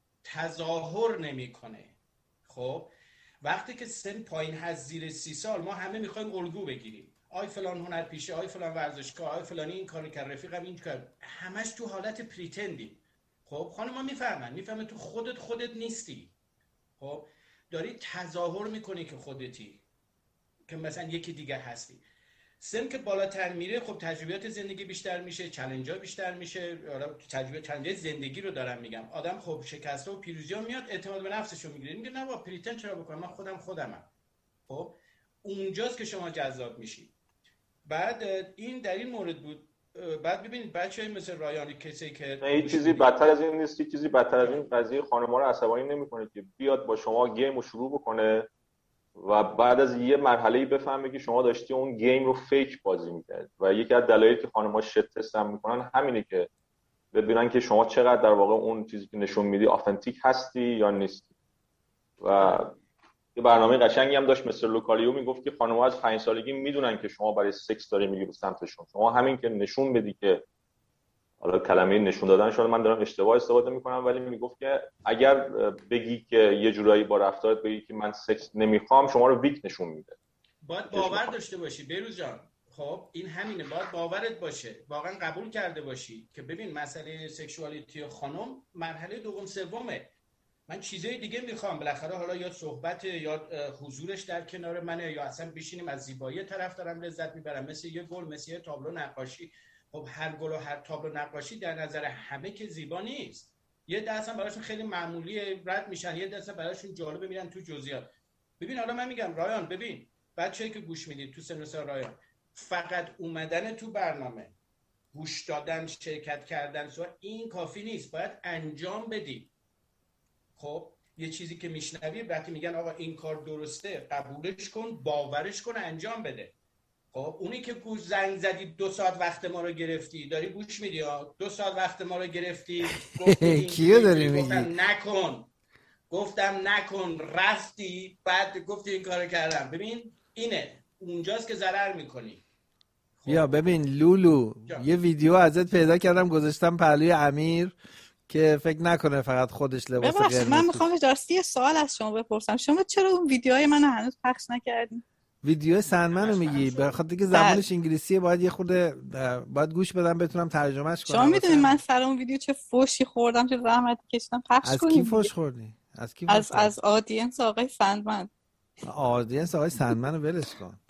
تظاهر نمیکنه. خب وقتی که سن پایین هست زیر سی سال ما همه میخوایم الگو بگیریم، آی فلان هنرپیشه، آی فلان ورزشکار، آی فلانی این کارو کرد، رفیقم این کار، همش تو حالت پریتندیم. خب خانم‌ها میفهمن، میفهمن تو خودت خودت نیستی. خب داری تظاهر میکنی که خودتی، که مثلا یکی دیگه هستی. سن که بالاتر میره خب تجربیات زندگی بیشتر میشه، چالنج‌ها بیشتر میشه. تجربه چالنج زندگی رو دارم میگم. آدم خب شکست‌ها و پیروزی‌ها میاد، اعتماد به نفسش رو میگیره، میگه نه با پریتن چرا بکنم، من خودم خودمم. خب اونجاست که شما جذاب میشی. بعد این در این مورد بود. بعد ببینید بچه‌ای مثل رایانی کسی که این چیزی بدتر از این نیست، که چیزی بدتر از این قضیه خانم‌ها رو عصبانی نمی‌کنه که بیاد با شما گیم رو شروع بکنه و بعد از یه مرحله‌ای بفهمه که شما داشتی اون گیم رو فیک بازی می‌کردید. و یکی از دلایلی که خانم‌ها شت تست هم می‌کنن همینه که ببینن که شما چقدر در واقع اون چیزی که نشون میدی آثنتیک هستی یا نیستی. و یه برنامه قشنگی هم داشت مثل لوکالیو میگفت که خانم‌ها از پنج سالگی میدونن که شما برای سکس داری میری به سمتشون. شما همین که نشون بدی که، حالا کلمه نشون دادن شده من دارم اشتباه استفاده میکنم، ولی میگفت که اگر بگی که یه جورایی با رفتارت بگی که من سکس نمیخوام، شما رو ویک نشون میده. باید باور داشته باشی بهروز جان. خب این همینه، باید باورت باشه، واقعا قبول کرده باشی که ببین مسئله سکشوالیتی خانم مرحله دوم سومه. من چیزای دیگه میخوام بالاخره، حالا یا صحبت یا حضورش در کنار منه، یا اصلا بشینیم از زیبایی طرف دارم لذت میبرم، مثل یه گل، مثل یه تابلو نقاشی. خب هر گل و هر تابلو نقاشی در نظر همه که زیبا نیست. یه دستم براشون خیلی معمولی رد میشن، یه دستم براشون جالبه میرن تو جزئیات. ببین حالا من میگم رایان، ببین بچه‌ای که گوش میدید تو سن و سال رایان، فقط اومدن تو برنامه، گوش دادن، شرکت کردن سوال این کافی نیست، باید انجام بدی. خب یه چیزی که میشنوی وقتی میگن آقا این کار درسته، قبولش کن، باورش کن، انجام بده. خب اونی که گوش زنگ زدی دو ساعت وقت ما رو گرفتی، داری گوش میدی ها، دو ساعت وقت ما رو گرفتی، گفتی کیو داری میگی؟ گفتم نکن، گفتم نکن، رفتی، بعد گفتی این کارو کردم. ببین اینه، اونجاست که ضرر میکنی. خب. یا ببین لولو جا. یه ویدیو ازت پیدا کردم گذاشتم پهلوی امیر که فکر نکنه فقط خودش لباس قرمز. من میخوام راستی سوال از شما بپرسم، شما چرا اون ویدیوهای منو هنوز پخش نکردین؟ ویدیو سندمن رو میگی؟ به خاطر که زبانش انگلیسیه، باید یه خورده باید گوش بدم بتونم ترجمهش کنم. شما میدونید من سر اون ویدیو چه فوشی خوردم، چه زحمتی کشیدم پخش کنم. از کی فوش خوردی؟ از کی فوش از خوردی؟ از آدینس آقای سندمن. آدینس آقای سندمن رو ولش کن.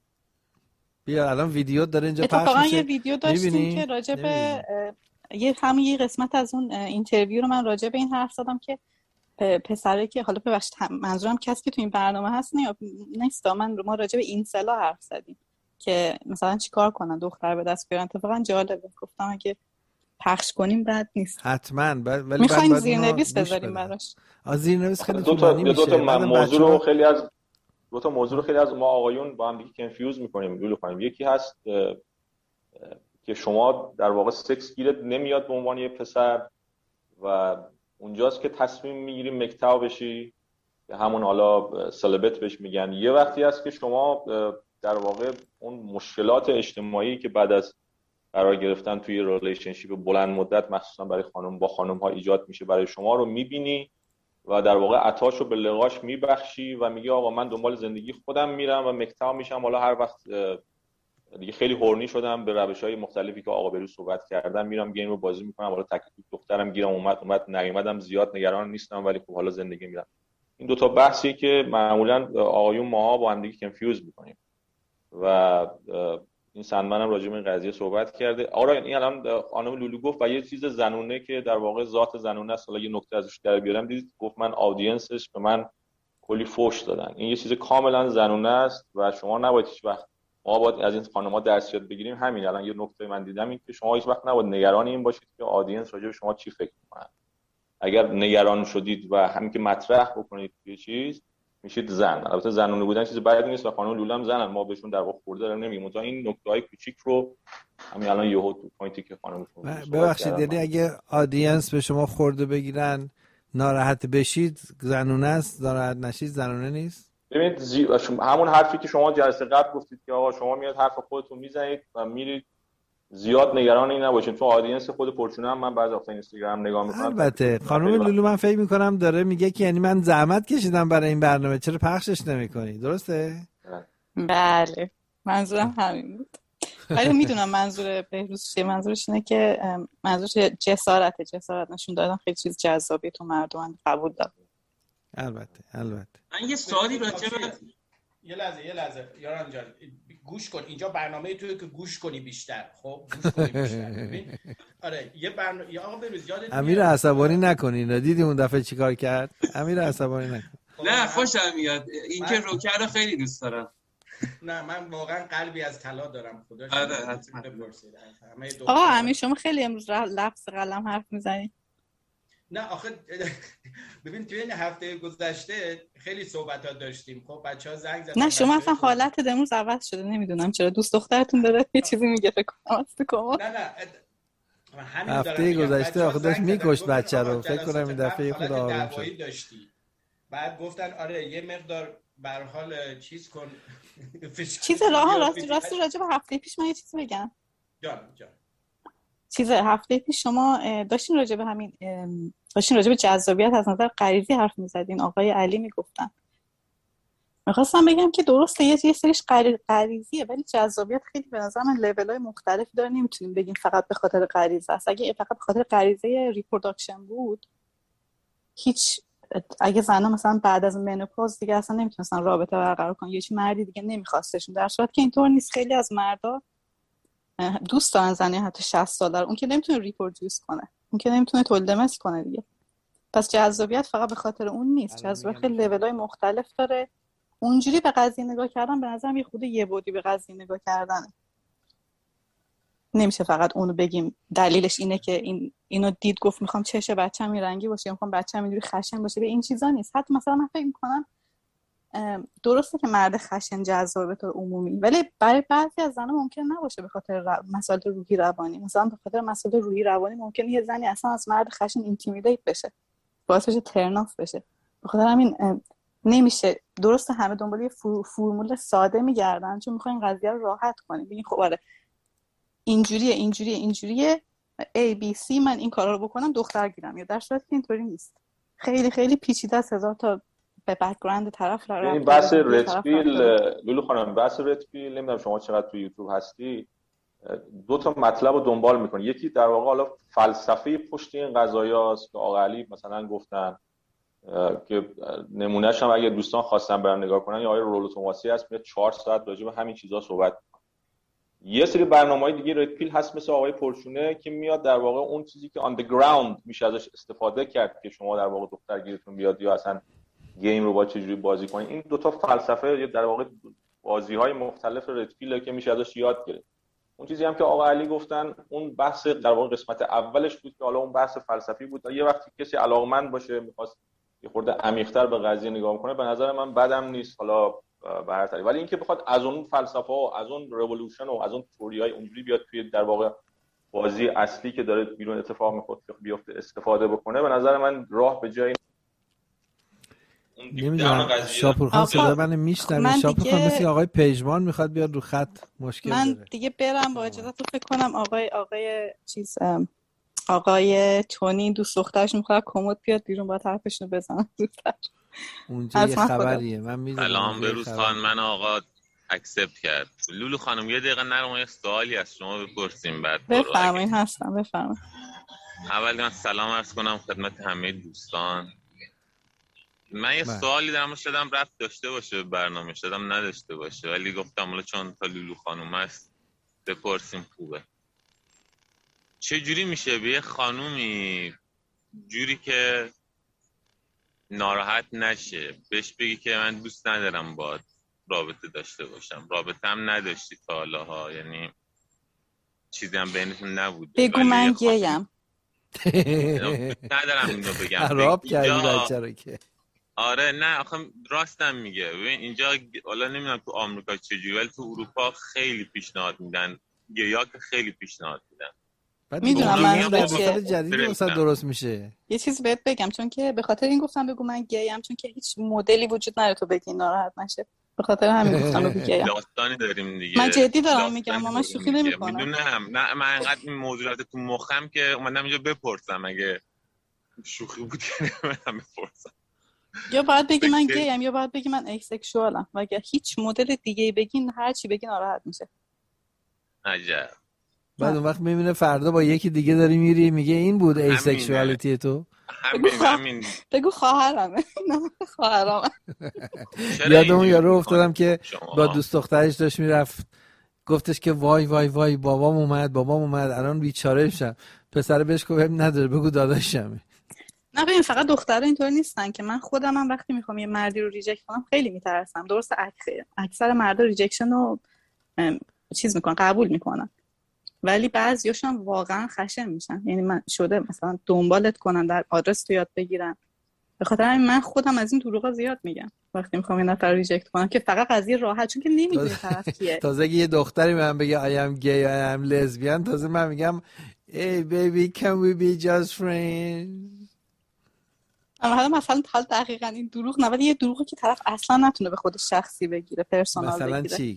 بیا الان ویدیو داره اینجا پخش میشه. اتفاقا یه ویدیو داشتیم که راجع به یه همون یه قسمت از اون اینترویو رو من راجع به این حرف زدم که پسره که حالا ببخشید منظورم کسی که تو این برنامه هست نه نیست، من ما راجع به اینسلا حرف زدیم که مثلا چیکار کنن دختر به دست بیارن. اتفاقا جالبه، گفتم اگه پخش کنیم بد نیست حتما، ولی میخوایم زیرنویس بذاریم براش. آ زیرنویس خیلی دو تا دو تا موضوع رو خیلی از دو تا موضوع رو خیلی از ما آقایون با هم دیگه کنفیوز می‌کنیم لولو خانم. یکی هست که شما در واقع سکس گیرت نمیاد به عنوان یه پسر و اونجاست که تصمیم میگیری مکتاو بشی، که همون حالا سلبت بهش میگن. یه وقتی هست که شما در واقع اون مشکلات اجتماعی که بعد از قرار گرفتن توی ریلیشنشیپ بلند مدت مخصوصا برای خانم با خانم ها ایجاد میشه برای شما رو میبینی و در واقع عطاشو به لقاش میبخشی و میگی آقا من دنبال زندگی خودم میرم و مکتاو میشم. حالا هر وقت دیگه خیلی هورنی شدم به روش‌های مختلفی که آقا بروز صحبت کردم میرم گیم رو بازی میکنم، حالا تک تک دخترم گیرم اومد اومد نیومدم زیاد نگران نیستم، ولی خب حالا زندگی میرم. این دو تا بحثی که معمولا آقایون ماها با هم دیگه کنفیوز میکنیم و این سندمن هم راجع به این قضیه صحبت کرده. آره این الان خانم لولو گفت و یه چیز زنونه که در واقع ذات زنونه است. حالا یه نکته ازش در بیارم، دیدید گفت من آدینسش به من کلی فوش دادن. این یه چیز کاملا زنونه است و شما نباید هیچ وقت، ما باید از این خانم‌ها درس یاد بگیریم. همین الان یه نکته من دیدم این که شما هیچ وقت نباید نگران این باشید که آدینس راجع به شما چی فکر می‌کنه. اگر نگران شدید و همین که مطرح بکنید یه چیز، میشید زن. البته زنونه بودن چیز بدی نیست و خانم لولا هم زنن، ما بهشون در واقع خورده داریم نمیگیم، تا این نکته‌های کوچیک رو همین الان یهو تو پوینتی که خانمشون ببخشید یعنی اگه آدینس به شما خورده بگیرن ناراحت بشید زنونه است، ناراحت نشید زنونه نیست؟ ببینید زی... همون حرفی که شما جلسه قبل گفتید که آقا شما میاد حرف خودتون میزنید و میرید، زیاد نگران این نباشید. تو آدینس خود پرچونه هم من بعضی وقتا اینستاگرام نگاه میکنم. البته خانم لولو من فکر میکنم داره میگه که یعنی من زحمت کشیدم برای این برنامه، چرا پخشش نمیکنی؟ درسته؟ بله منظورم همین بود. ولی میدونم منظور بهروز چیه. منظورش اینه که منظورش جسارت جسارت نشون دادن خیلی چیز جذابی تو مردم قبول دارم. البته البته من یه سوالی راجع به یه لحظه یه لحظه یاران جان گوش کن، اینجا برنامه توئه که گوش کنی بیشتر. خب گوش کنی بیشتر. ببین آره یه برنامه یا آقا بروز یادت امیر عصبانی نکنین، دیدی اون دفعه چیکار کرد؟ امیر عصبانی نکن. نه خوشم میاد این که روکر رو خیلی دوست دارم. نه من واقعا قلبی از طلا دارم خدا شد. آره حتما. آقا امیر شما خیلی امروز لفظ قلم حرف میزنی. نه آخه ببین توی این هفته گذشته خیلی صحبتات داشتیم. خب بچه‌ها زنگ زدن. نه شما اصلا حالت امروز عوض شده، نمیدونم چرا. دوست دخترتون داره یه چیزی میگه فکر کنم است کمد. نه نه هفته گذشته آخه داشت میکشت بچه رو، فکر کنم این دفعه خود آروم شد. داشتی. بعد گفتن آره یه مقدار به هر حال چیز کن. چیز راه راستی راستی راجع به هفته پیش من یه چیزی بگم. جان جان. چیز هفته پیش شما داشتین راجع به همین داشتین راجع به جذابیت از نظر غریزی حرف می‌زدین، آقای علی میگفتن. می‌خواستم بگم که درسته یه یه سریش غریزیه ولی جذابیت خیلی به نظر من لول‌های مختلفی داره، نمیتونیم بگیم فقط به خاطر غریزه است. اگه فقط به خاطر غریزه ریپروداکشن بود هیچ، اگه زن‌ها مثلا بعد از منوپوز دیگه اصلا نمیتونستن رابطه برقرار کنن، یه چی مردی دیگه نمیخواستشون، در صورتی که اینطور نیست. خیلی از مردا دوست دارن زنی حتی شصت ساله رو، اون که نمیتونه ریپرودوس کنه، اون که نمیتونه تولید مثل کنه دیگه. پس جذابیت فقط به خاطر اون نیست، جذابیت خیلی لول‌های مختلف داره. اونجوری به قضیه نگاه کردن به نظرم یه خود یه بودی به قضیه نگاه کردنه. نمیشه فقط اونو بگیم دلیلش اینه که این اینو دید گفت میخوام چش بچه‌م این رنگی باشه، میخوام بچه‌م اینجوری خشن باشه. به این چیزا نیست. حتی مثلا من فکر می‌کنم درسته که مرد خشن جذابه به طور عمومی، ولی برای بعضی از زنها ممکن نباشه به خاطر مسائل روحی روانی. مثلا به خاطر مسائل روحی روانی ممکنه یه زنی اصلا از مرد خشن اینتیمیدیت بشه، باعث بشه ترن آف بشه. به خاطر همین نمیشه درسته همه دنبال یه فرمول ساده میگردن چون میخواین قضیه رو راحت کنین. ببین خب آره اینجوریه اینجوریه اینجوریه A B C من این کارا رو بکنم دختر گیرم، یا در صورتی که اینطوری نیست. خیلی خیلی پیچیده است، هزار تا به بک‌گراند طرف را این بحث ردپیل. لولو خانم بحث ردپیل نمیدونم شما چقدر تو یوتیوب هستی، دو تا مطلب رو دنبال میکنی. یکی در واقع حالا فلسفه پشت این قضایاست که آقا علی مثلا گفتن که نمونهش هم اگه دوستان خواستن برن نگاه کنن، یا آقای رولو توماسی هست میاد چهار ساعت راجع به همین چیزا صحبت میکنه. یه سری برنامه‌های دیگه ردپیل هست مثل آقای پرچونه که میاد در واقع اون چیزی که آن دی گراوند میشه ازش استفاده کرد که شما در واقع دخترگیرتون بیاد یا اصلا گیم رو با چجوری بازی کنین. این دو تا فلسفه یا در واقع بازی‌های مختلف ردپیل که میشه ازش یاد گرفت. اون چیزی هم که آقا علی گفتن اون بحث در واقع قسمت اولش بود که حالا اون بحث فلسفی بود. یه وقتی کسی علاقمند باشه می‌خواست یه خورده عمیق‌تر به قضیه نگاه کنه به نظر من بدم نیست حالا به هر طریق. ولی اینکه بخواد از اون فلسفه و از اون رولوشن و از اون تئوری‌های اونجوری بیاد توی در واقع بازی اصلی که داره بیرون اتفاق میفته بیفته استفاده بکنه، به نظر من راه به جای نمیدونم. شاپور خان صدا منو میشنوه؟ شاپور خان مثل آقای پژمان میخواد بیاد رو خط مشکل من داره. من دیگه برم با اجازهتون. فکر کنم آقای آقای چیز آقای تونی دوست دخترش میخواد کمد بیاد بیرون با طرفشونو بزنن زودتر. اونجا یه خبریه من میدونم. سلام بروز خان، من آقا اکسپت کرد. لولو خانم یه دقیقه نرم یه سوالی از شما بپرسیم بعد بفرمایید. هستم بفرمایید. اول من سلام عرض کنم خدمت همه دوستان. من یه سوالی دارم، شدم رفت داشته باشه به برنامه، شدم نداشته باشه، ولی گفتم حالا چون تا لولو خانم هست بپرسیم خوبه. چه جوری میشه به یه خانومی جوری که ناراحت نشه بهش بگی که من دوست ندارم باهات رابطه داشته باشم، رابطه هم نداشتی تا حالا ها، یعنی چیزی هم بینتون نبود، بگو من گیم ندارم اینو بگم خراب کردی بچه رو که آره نه آخه راستم میگه. ببین اینجا حالا نمیدونم تو آمریکا چجوری ولی تو اروپا خیلی پیشنهاد میدن، گیا که خیلی پیشنهاد میدن. میدونم من در داخل جدید واسه درست میشه. یه چیز بهت بگم، چون که به خاطر این گفتم بگو من گیم، چون که هیچ مدلی وجود نداره تو بگی ناراحت نشه، به خاطر همین گفتم بگو گیم. داستانی داریم دیگه. من جدی دارم میگم، من شوخی نمیکنم. میدونم نه من انقدر این موضوعات تو مخم که اومدم اینجا بپرسم، اگه شوخی بود که من بپرسم. یا باید بگی من گیم یا باید بگی من ایسکشوالم، و اگه هیچ مدل دیگه بگین هر چی بگین ناراحت میشه. عجب. بعد اون وقت میبینه فردا با یکی دیگه داری میری میگه این بود ایسکشوالیتی تو. همین بگو خواهرمه. نه خواهرمه. یادم یارو افتادم که با دوست دخترش داشت میرفت، گفتش که وای وای وای بابام اومد بابام اومد الان بیچاره شم. پسر بهش گفت نداره بگو داداشمه. نه ببین فقط دخترها اینطور نیستن که من خودم هم وقتی میخوام یه مردی رو ریجکت کنم خیلی میترسم. درسته اکثر مردا ریجکشن رو چیز میکنن، قبول میکنن، ولی بعضیاشون واقعا خشن میشن. یعنی من شده مثلا دنبالت کنن، در آدرس تو یاد بگیرن. به خاطر همین من خودم از این دروغا زیاد میگم وقتی میخوام یه نفر رو ریجکت کنم، که فقط قضیه راحت، چون که نمیدونی طرف کیه. تازه اگه یه دختری من بگه I am gay I am lesbian، تازه من میگم hey baby can we be just friends. اما حالا مثلا حال دقیقاً این دروغ نه، ولی یه دروغی که طرف اصلا نتونه به خودش شخصی بگیره، پرسونال بگیره. مثلا چی؟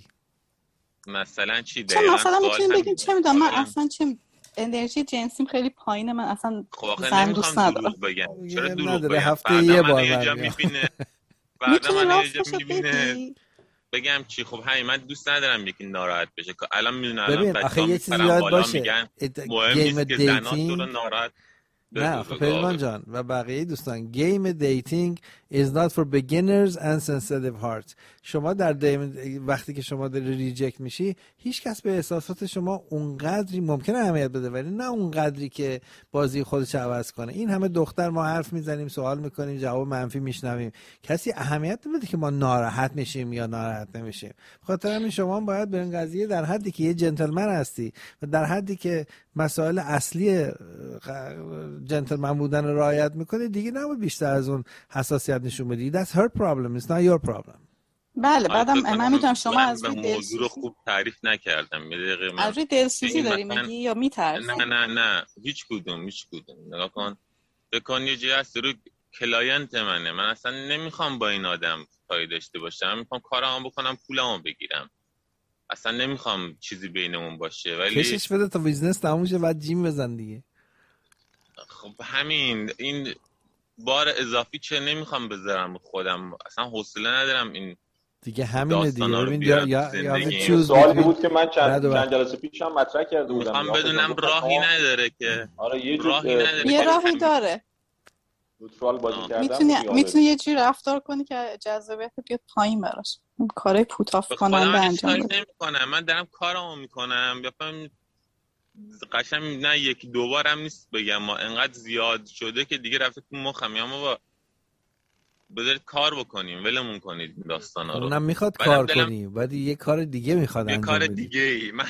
مثلا چی دقیقاً؟ چه مثلا میتونیم بگیم چه میدونم من اصلا چه انرژی جنسیم خیلی پایینه، من اصلا زن دوست ندارم. بگم چرا دروغ بگم؟ هفته یه بار یه جا میبینه بعد من یه جا میبینه بگم چی؟ خب همین من دوست ندارم یکی ناراحت بشه. الان میدونم ببین آخه یه چیزی یاد باشه، گیم دیتینگ ناراحت نه خب پیمان جان و بقیه دوستان، گیم دیتینگ is not for beginners and sensitive hearts. شما در دیم وقتی که شما داری ریجکت میشی هیچ کس به احساسات شما اونقدری ممکنه اهمیت بده، ولی نه اونقدری که بازی خودش عوض کنه. این همه دختر ما حرف میزنیم، سوال میکنیم، جواب منفی میشنویم، کسی اهمیت نمیده که ما ناراحت میشیم یا ناراحت نمیشیم. خاطر همین شما باید به این قضیه در حدی که یه جنتلمن هستی و در حدی که مسائل اصلی جنتلمن بودن رو رعایت میکنی دیگه نباید بیشتر از اون حساسیت نشون بدی. That's her problem, it's not your problem. بله بعدم من میتونم شما از روی موضوع رو خوب تعریف نکردم. یه دقیقه من از روی دلسوزی داری میگی یا میترسی؟ نه نه نه هیچ کدوم هیچ کدوم. نگاه کن بکن یه جایی هست رو کلاینت منه، من اصلا نمیخوام با این آدم کاری داشته باشم، میخوام کارامو بکنم پولامو بگیرم، اصلا نمیخوام چیزی بینمون باشه. ولی کشش بده تا بیزنس تموم شه بعد جیم بزن دیگه. خب همین این بار اضافی چه نمیخوام بذارم خودم، اصلا حوصله ندارم این دیگه. همینه دیگه. ببین یا یا یا سوالی بود که من چند چند جلسه پیشم مطرح کرده بودم، میخوام بدونم راهی نداره که آره یه راهی نداره یه راهی داره. لوترال بازی کردم میتونی میتونی یه جوری رفتار کنی که جذابیت بیاد پایین براش، کارهای پوتاف کننده انجام بده. نمیکنم، من دارم کارامو میکنم. بفهم قشنگ نه یکی دو بارم نیست بگم، ما انقدر زیاد شده که دیگه رفته تو مخم. یا ما با بذارید کار بکنیم ولمون کنید داستانا رو. اونم میخواد کار دلم... کنی بعد یه کار دیگه میخواد انجام بدی. یه کار دیگه ای من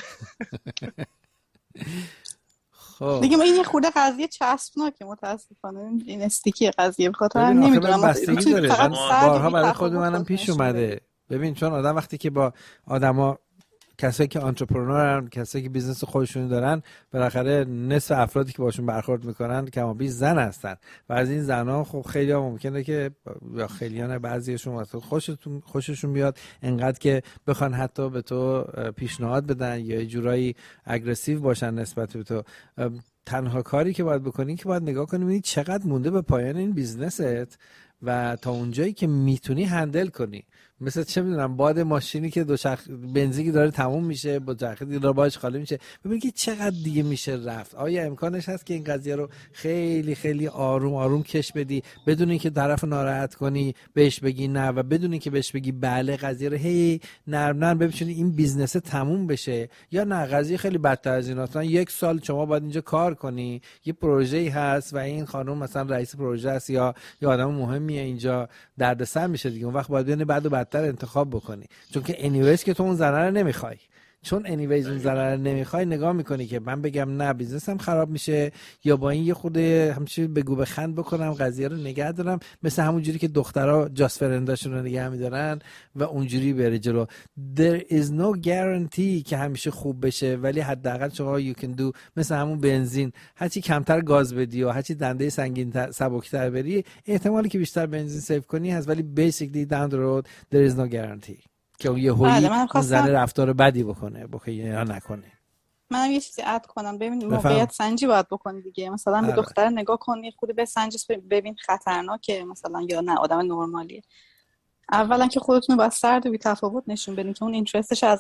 خب دیگه ما این یه خورده قضیه چسبناکه متاسفانه، این استیکی قضیه بخاطر هم نمیدونم بستگی داره. من بارها برای خود منم پیش اومده. ببین چون آدم وقتی که با آدما کسایی که آنترپرنورن، کسایی که بیزنس خودشون دارن، بالاخره نصف افرادی که باشون برخورد میکنن کما بیش زن هستن و از این زنا خب خیلی ها ممکنه که یا خیلی‌ها نه بعضیشون خوششون خوششون بیاد انقدر که بخوان حتی به تو پیشنهاد بدن یا یه جورایی اگریسیو باشن نسبت به تو. تنها کاری که باید بکنی که باید نگاه کنی ببینی چقدر مونده به پایان این بیزنست و تا اونجایی که میتونی هندل کنی. مثلا چه میدونم باد ماشینی که دوچرخ بنزینی داره تموم میشه، با چرخه دیگه داره باهاش خالی میشه، ببین که چقدر دیگه میشه رفت. آیا امکانش هست که این قضیه رو خیلی خیلی آروم آروم کش بدی بدون اینکه طرف ناراحت کنی، بهش بگی نه و بدون اینکه بهش بگی بله، قضیه رو هی نرم نرم ببینی این بیزنس تموم بشه؟ یا نه قضیه خیلی بدتر از این است. یک سال شما باید اینجا کار کنی، یه پروژه‌ای هست و این خانم مثلا رئیس پروژه است یا یه آدم مهمیه اینجا، دردسر میشه دیگه. اون وقت باید ببینی بعد و بدتر انتخاب بکنی، چون که انیویز که تو اون زنه رو نمیخوای، چون انیویز اون ضرر نمیخوای نگاه میکنی که من بگم نه بیزنسم خراب میشه یا با این یه خود همچین بگو بخند بکنم قضیه رو نگه دارم، مثل همون جوری که دخترها جاست فرنداشون رو نگه میدارن و اونجوری بره جلو. there is no guarantee که همیشه خوب بشه، ولی حداقل شما you can do مثل همون بنزین، هرچی کمتر گاز بدی و هرچی دنده سنگین سبکتر بری احتمالی که بیشتر بنزین سیو کنی هست، ولی basically down the road there is no guarantee که یه هویی زن رفتار بدی بکنه بکنه یا نکنه. منم یه چیزی اد کنم، ببین موقعیت سنجی باید بکنی دیگه، مثلا به دختر نگاه کنی خودی به سنجش ببین خطرناکه مثلا یا نه آدم نرمالیه. اولا که خودتون رو باید سرد و بی تفاوت نشون بدین که اون اینترستش از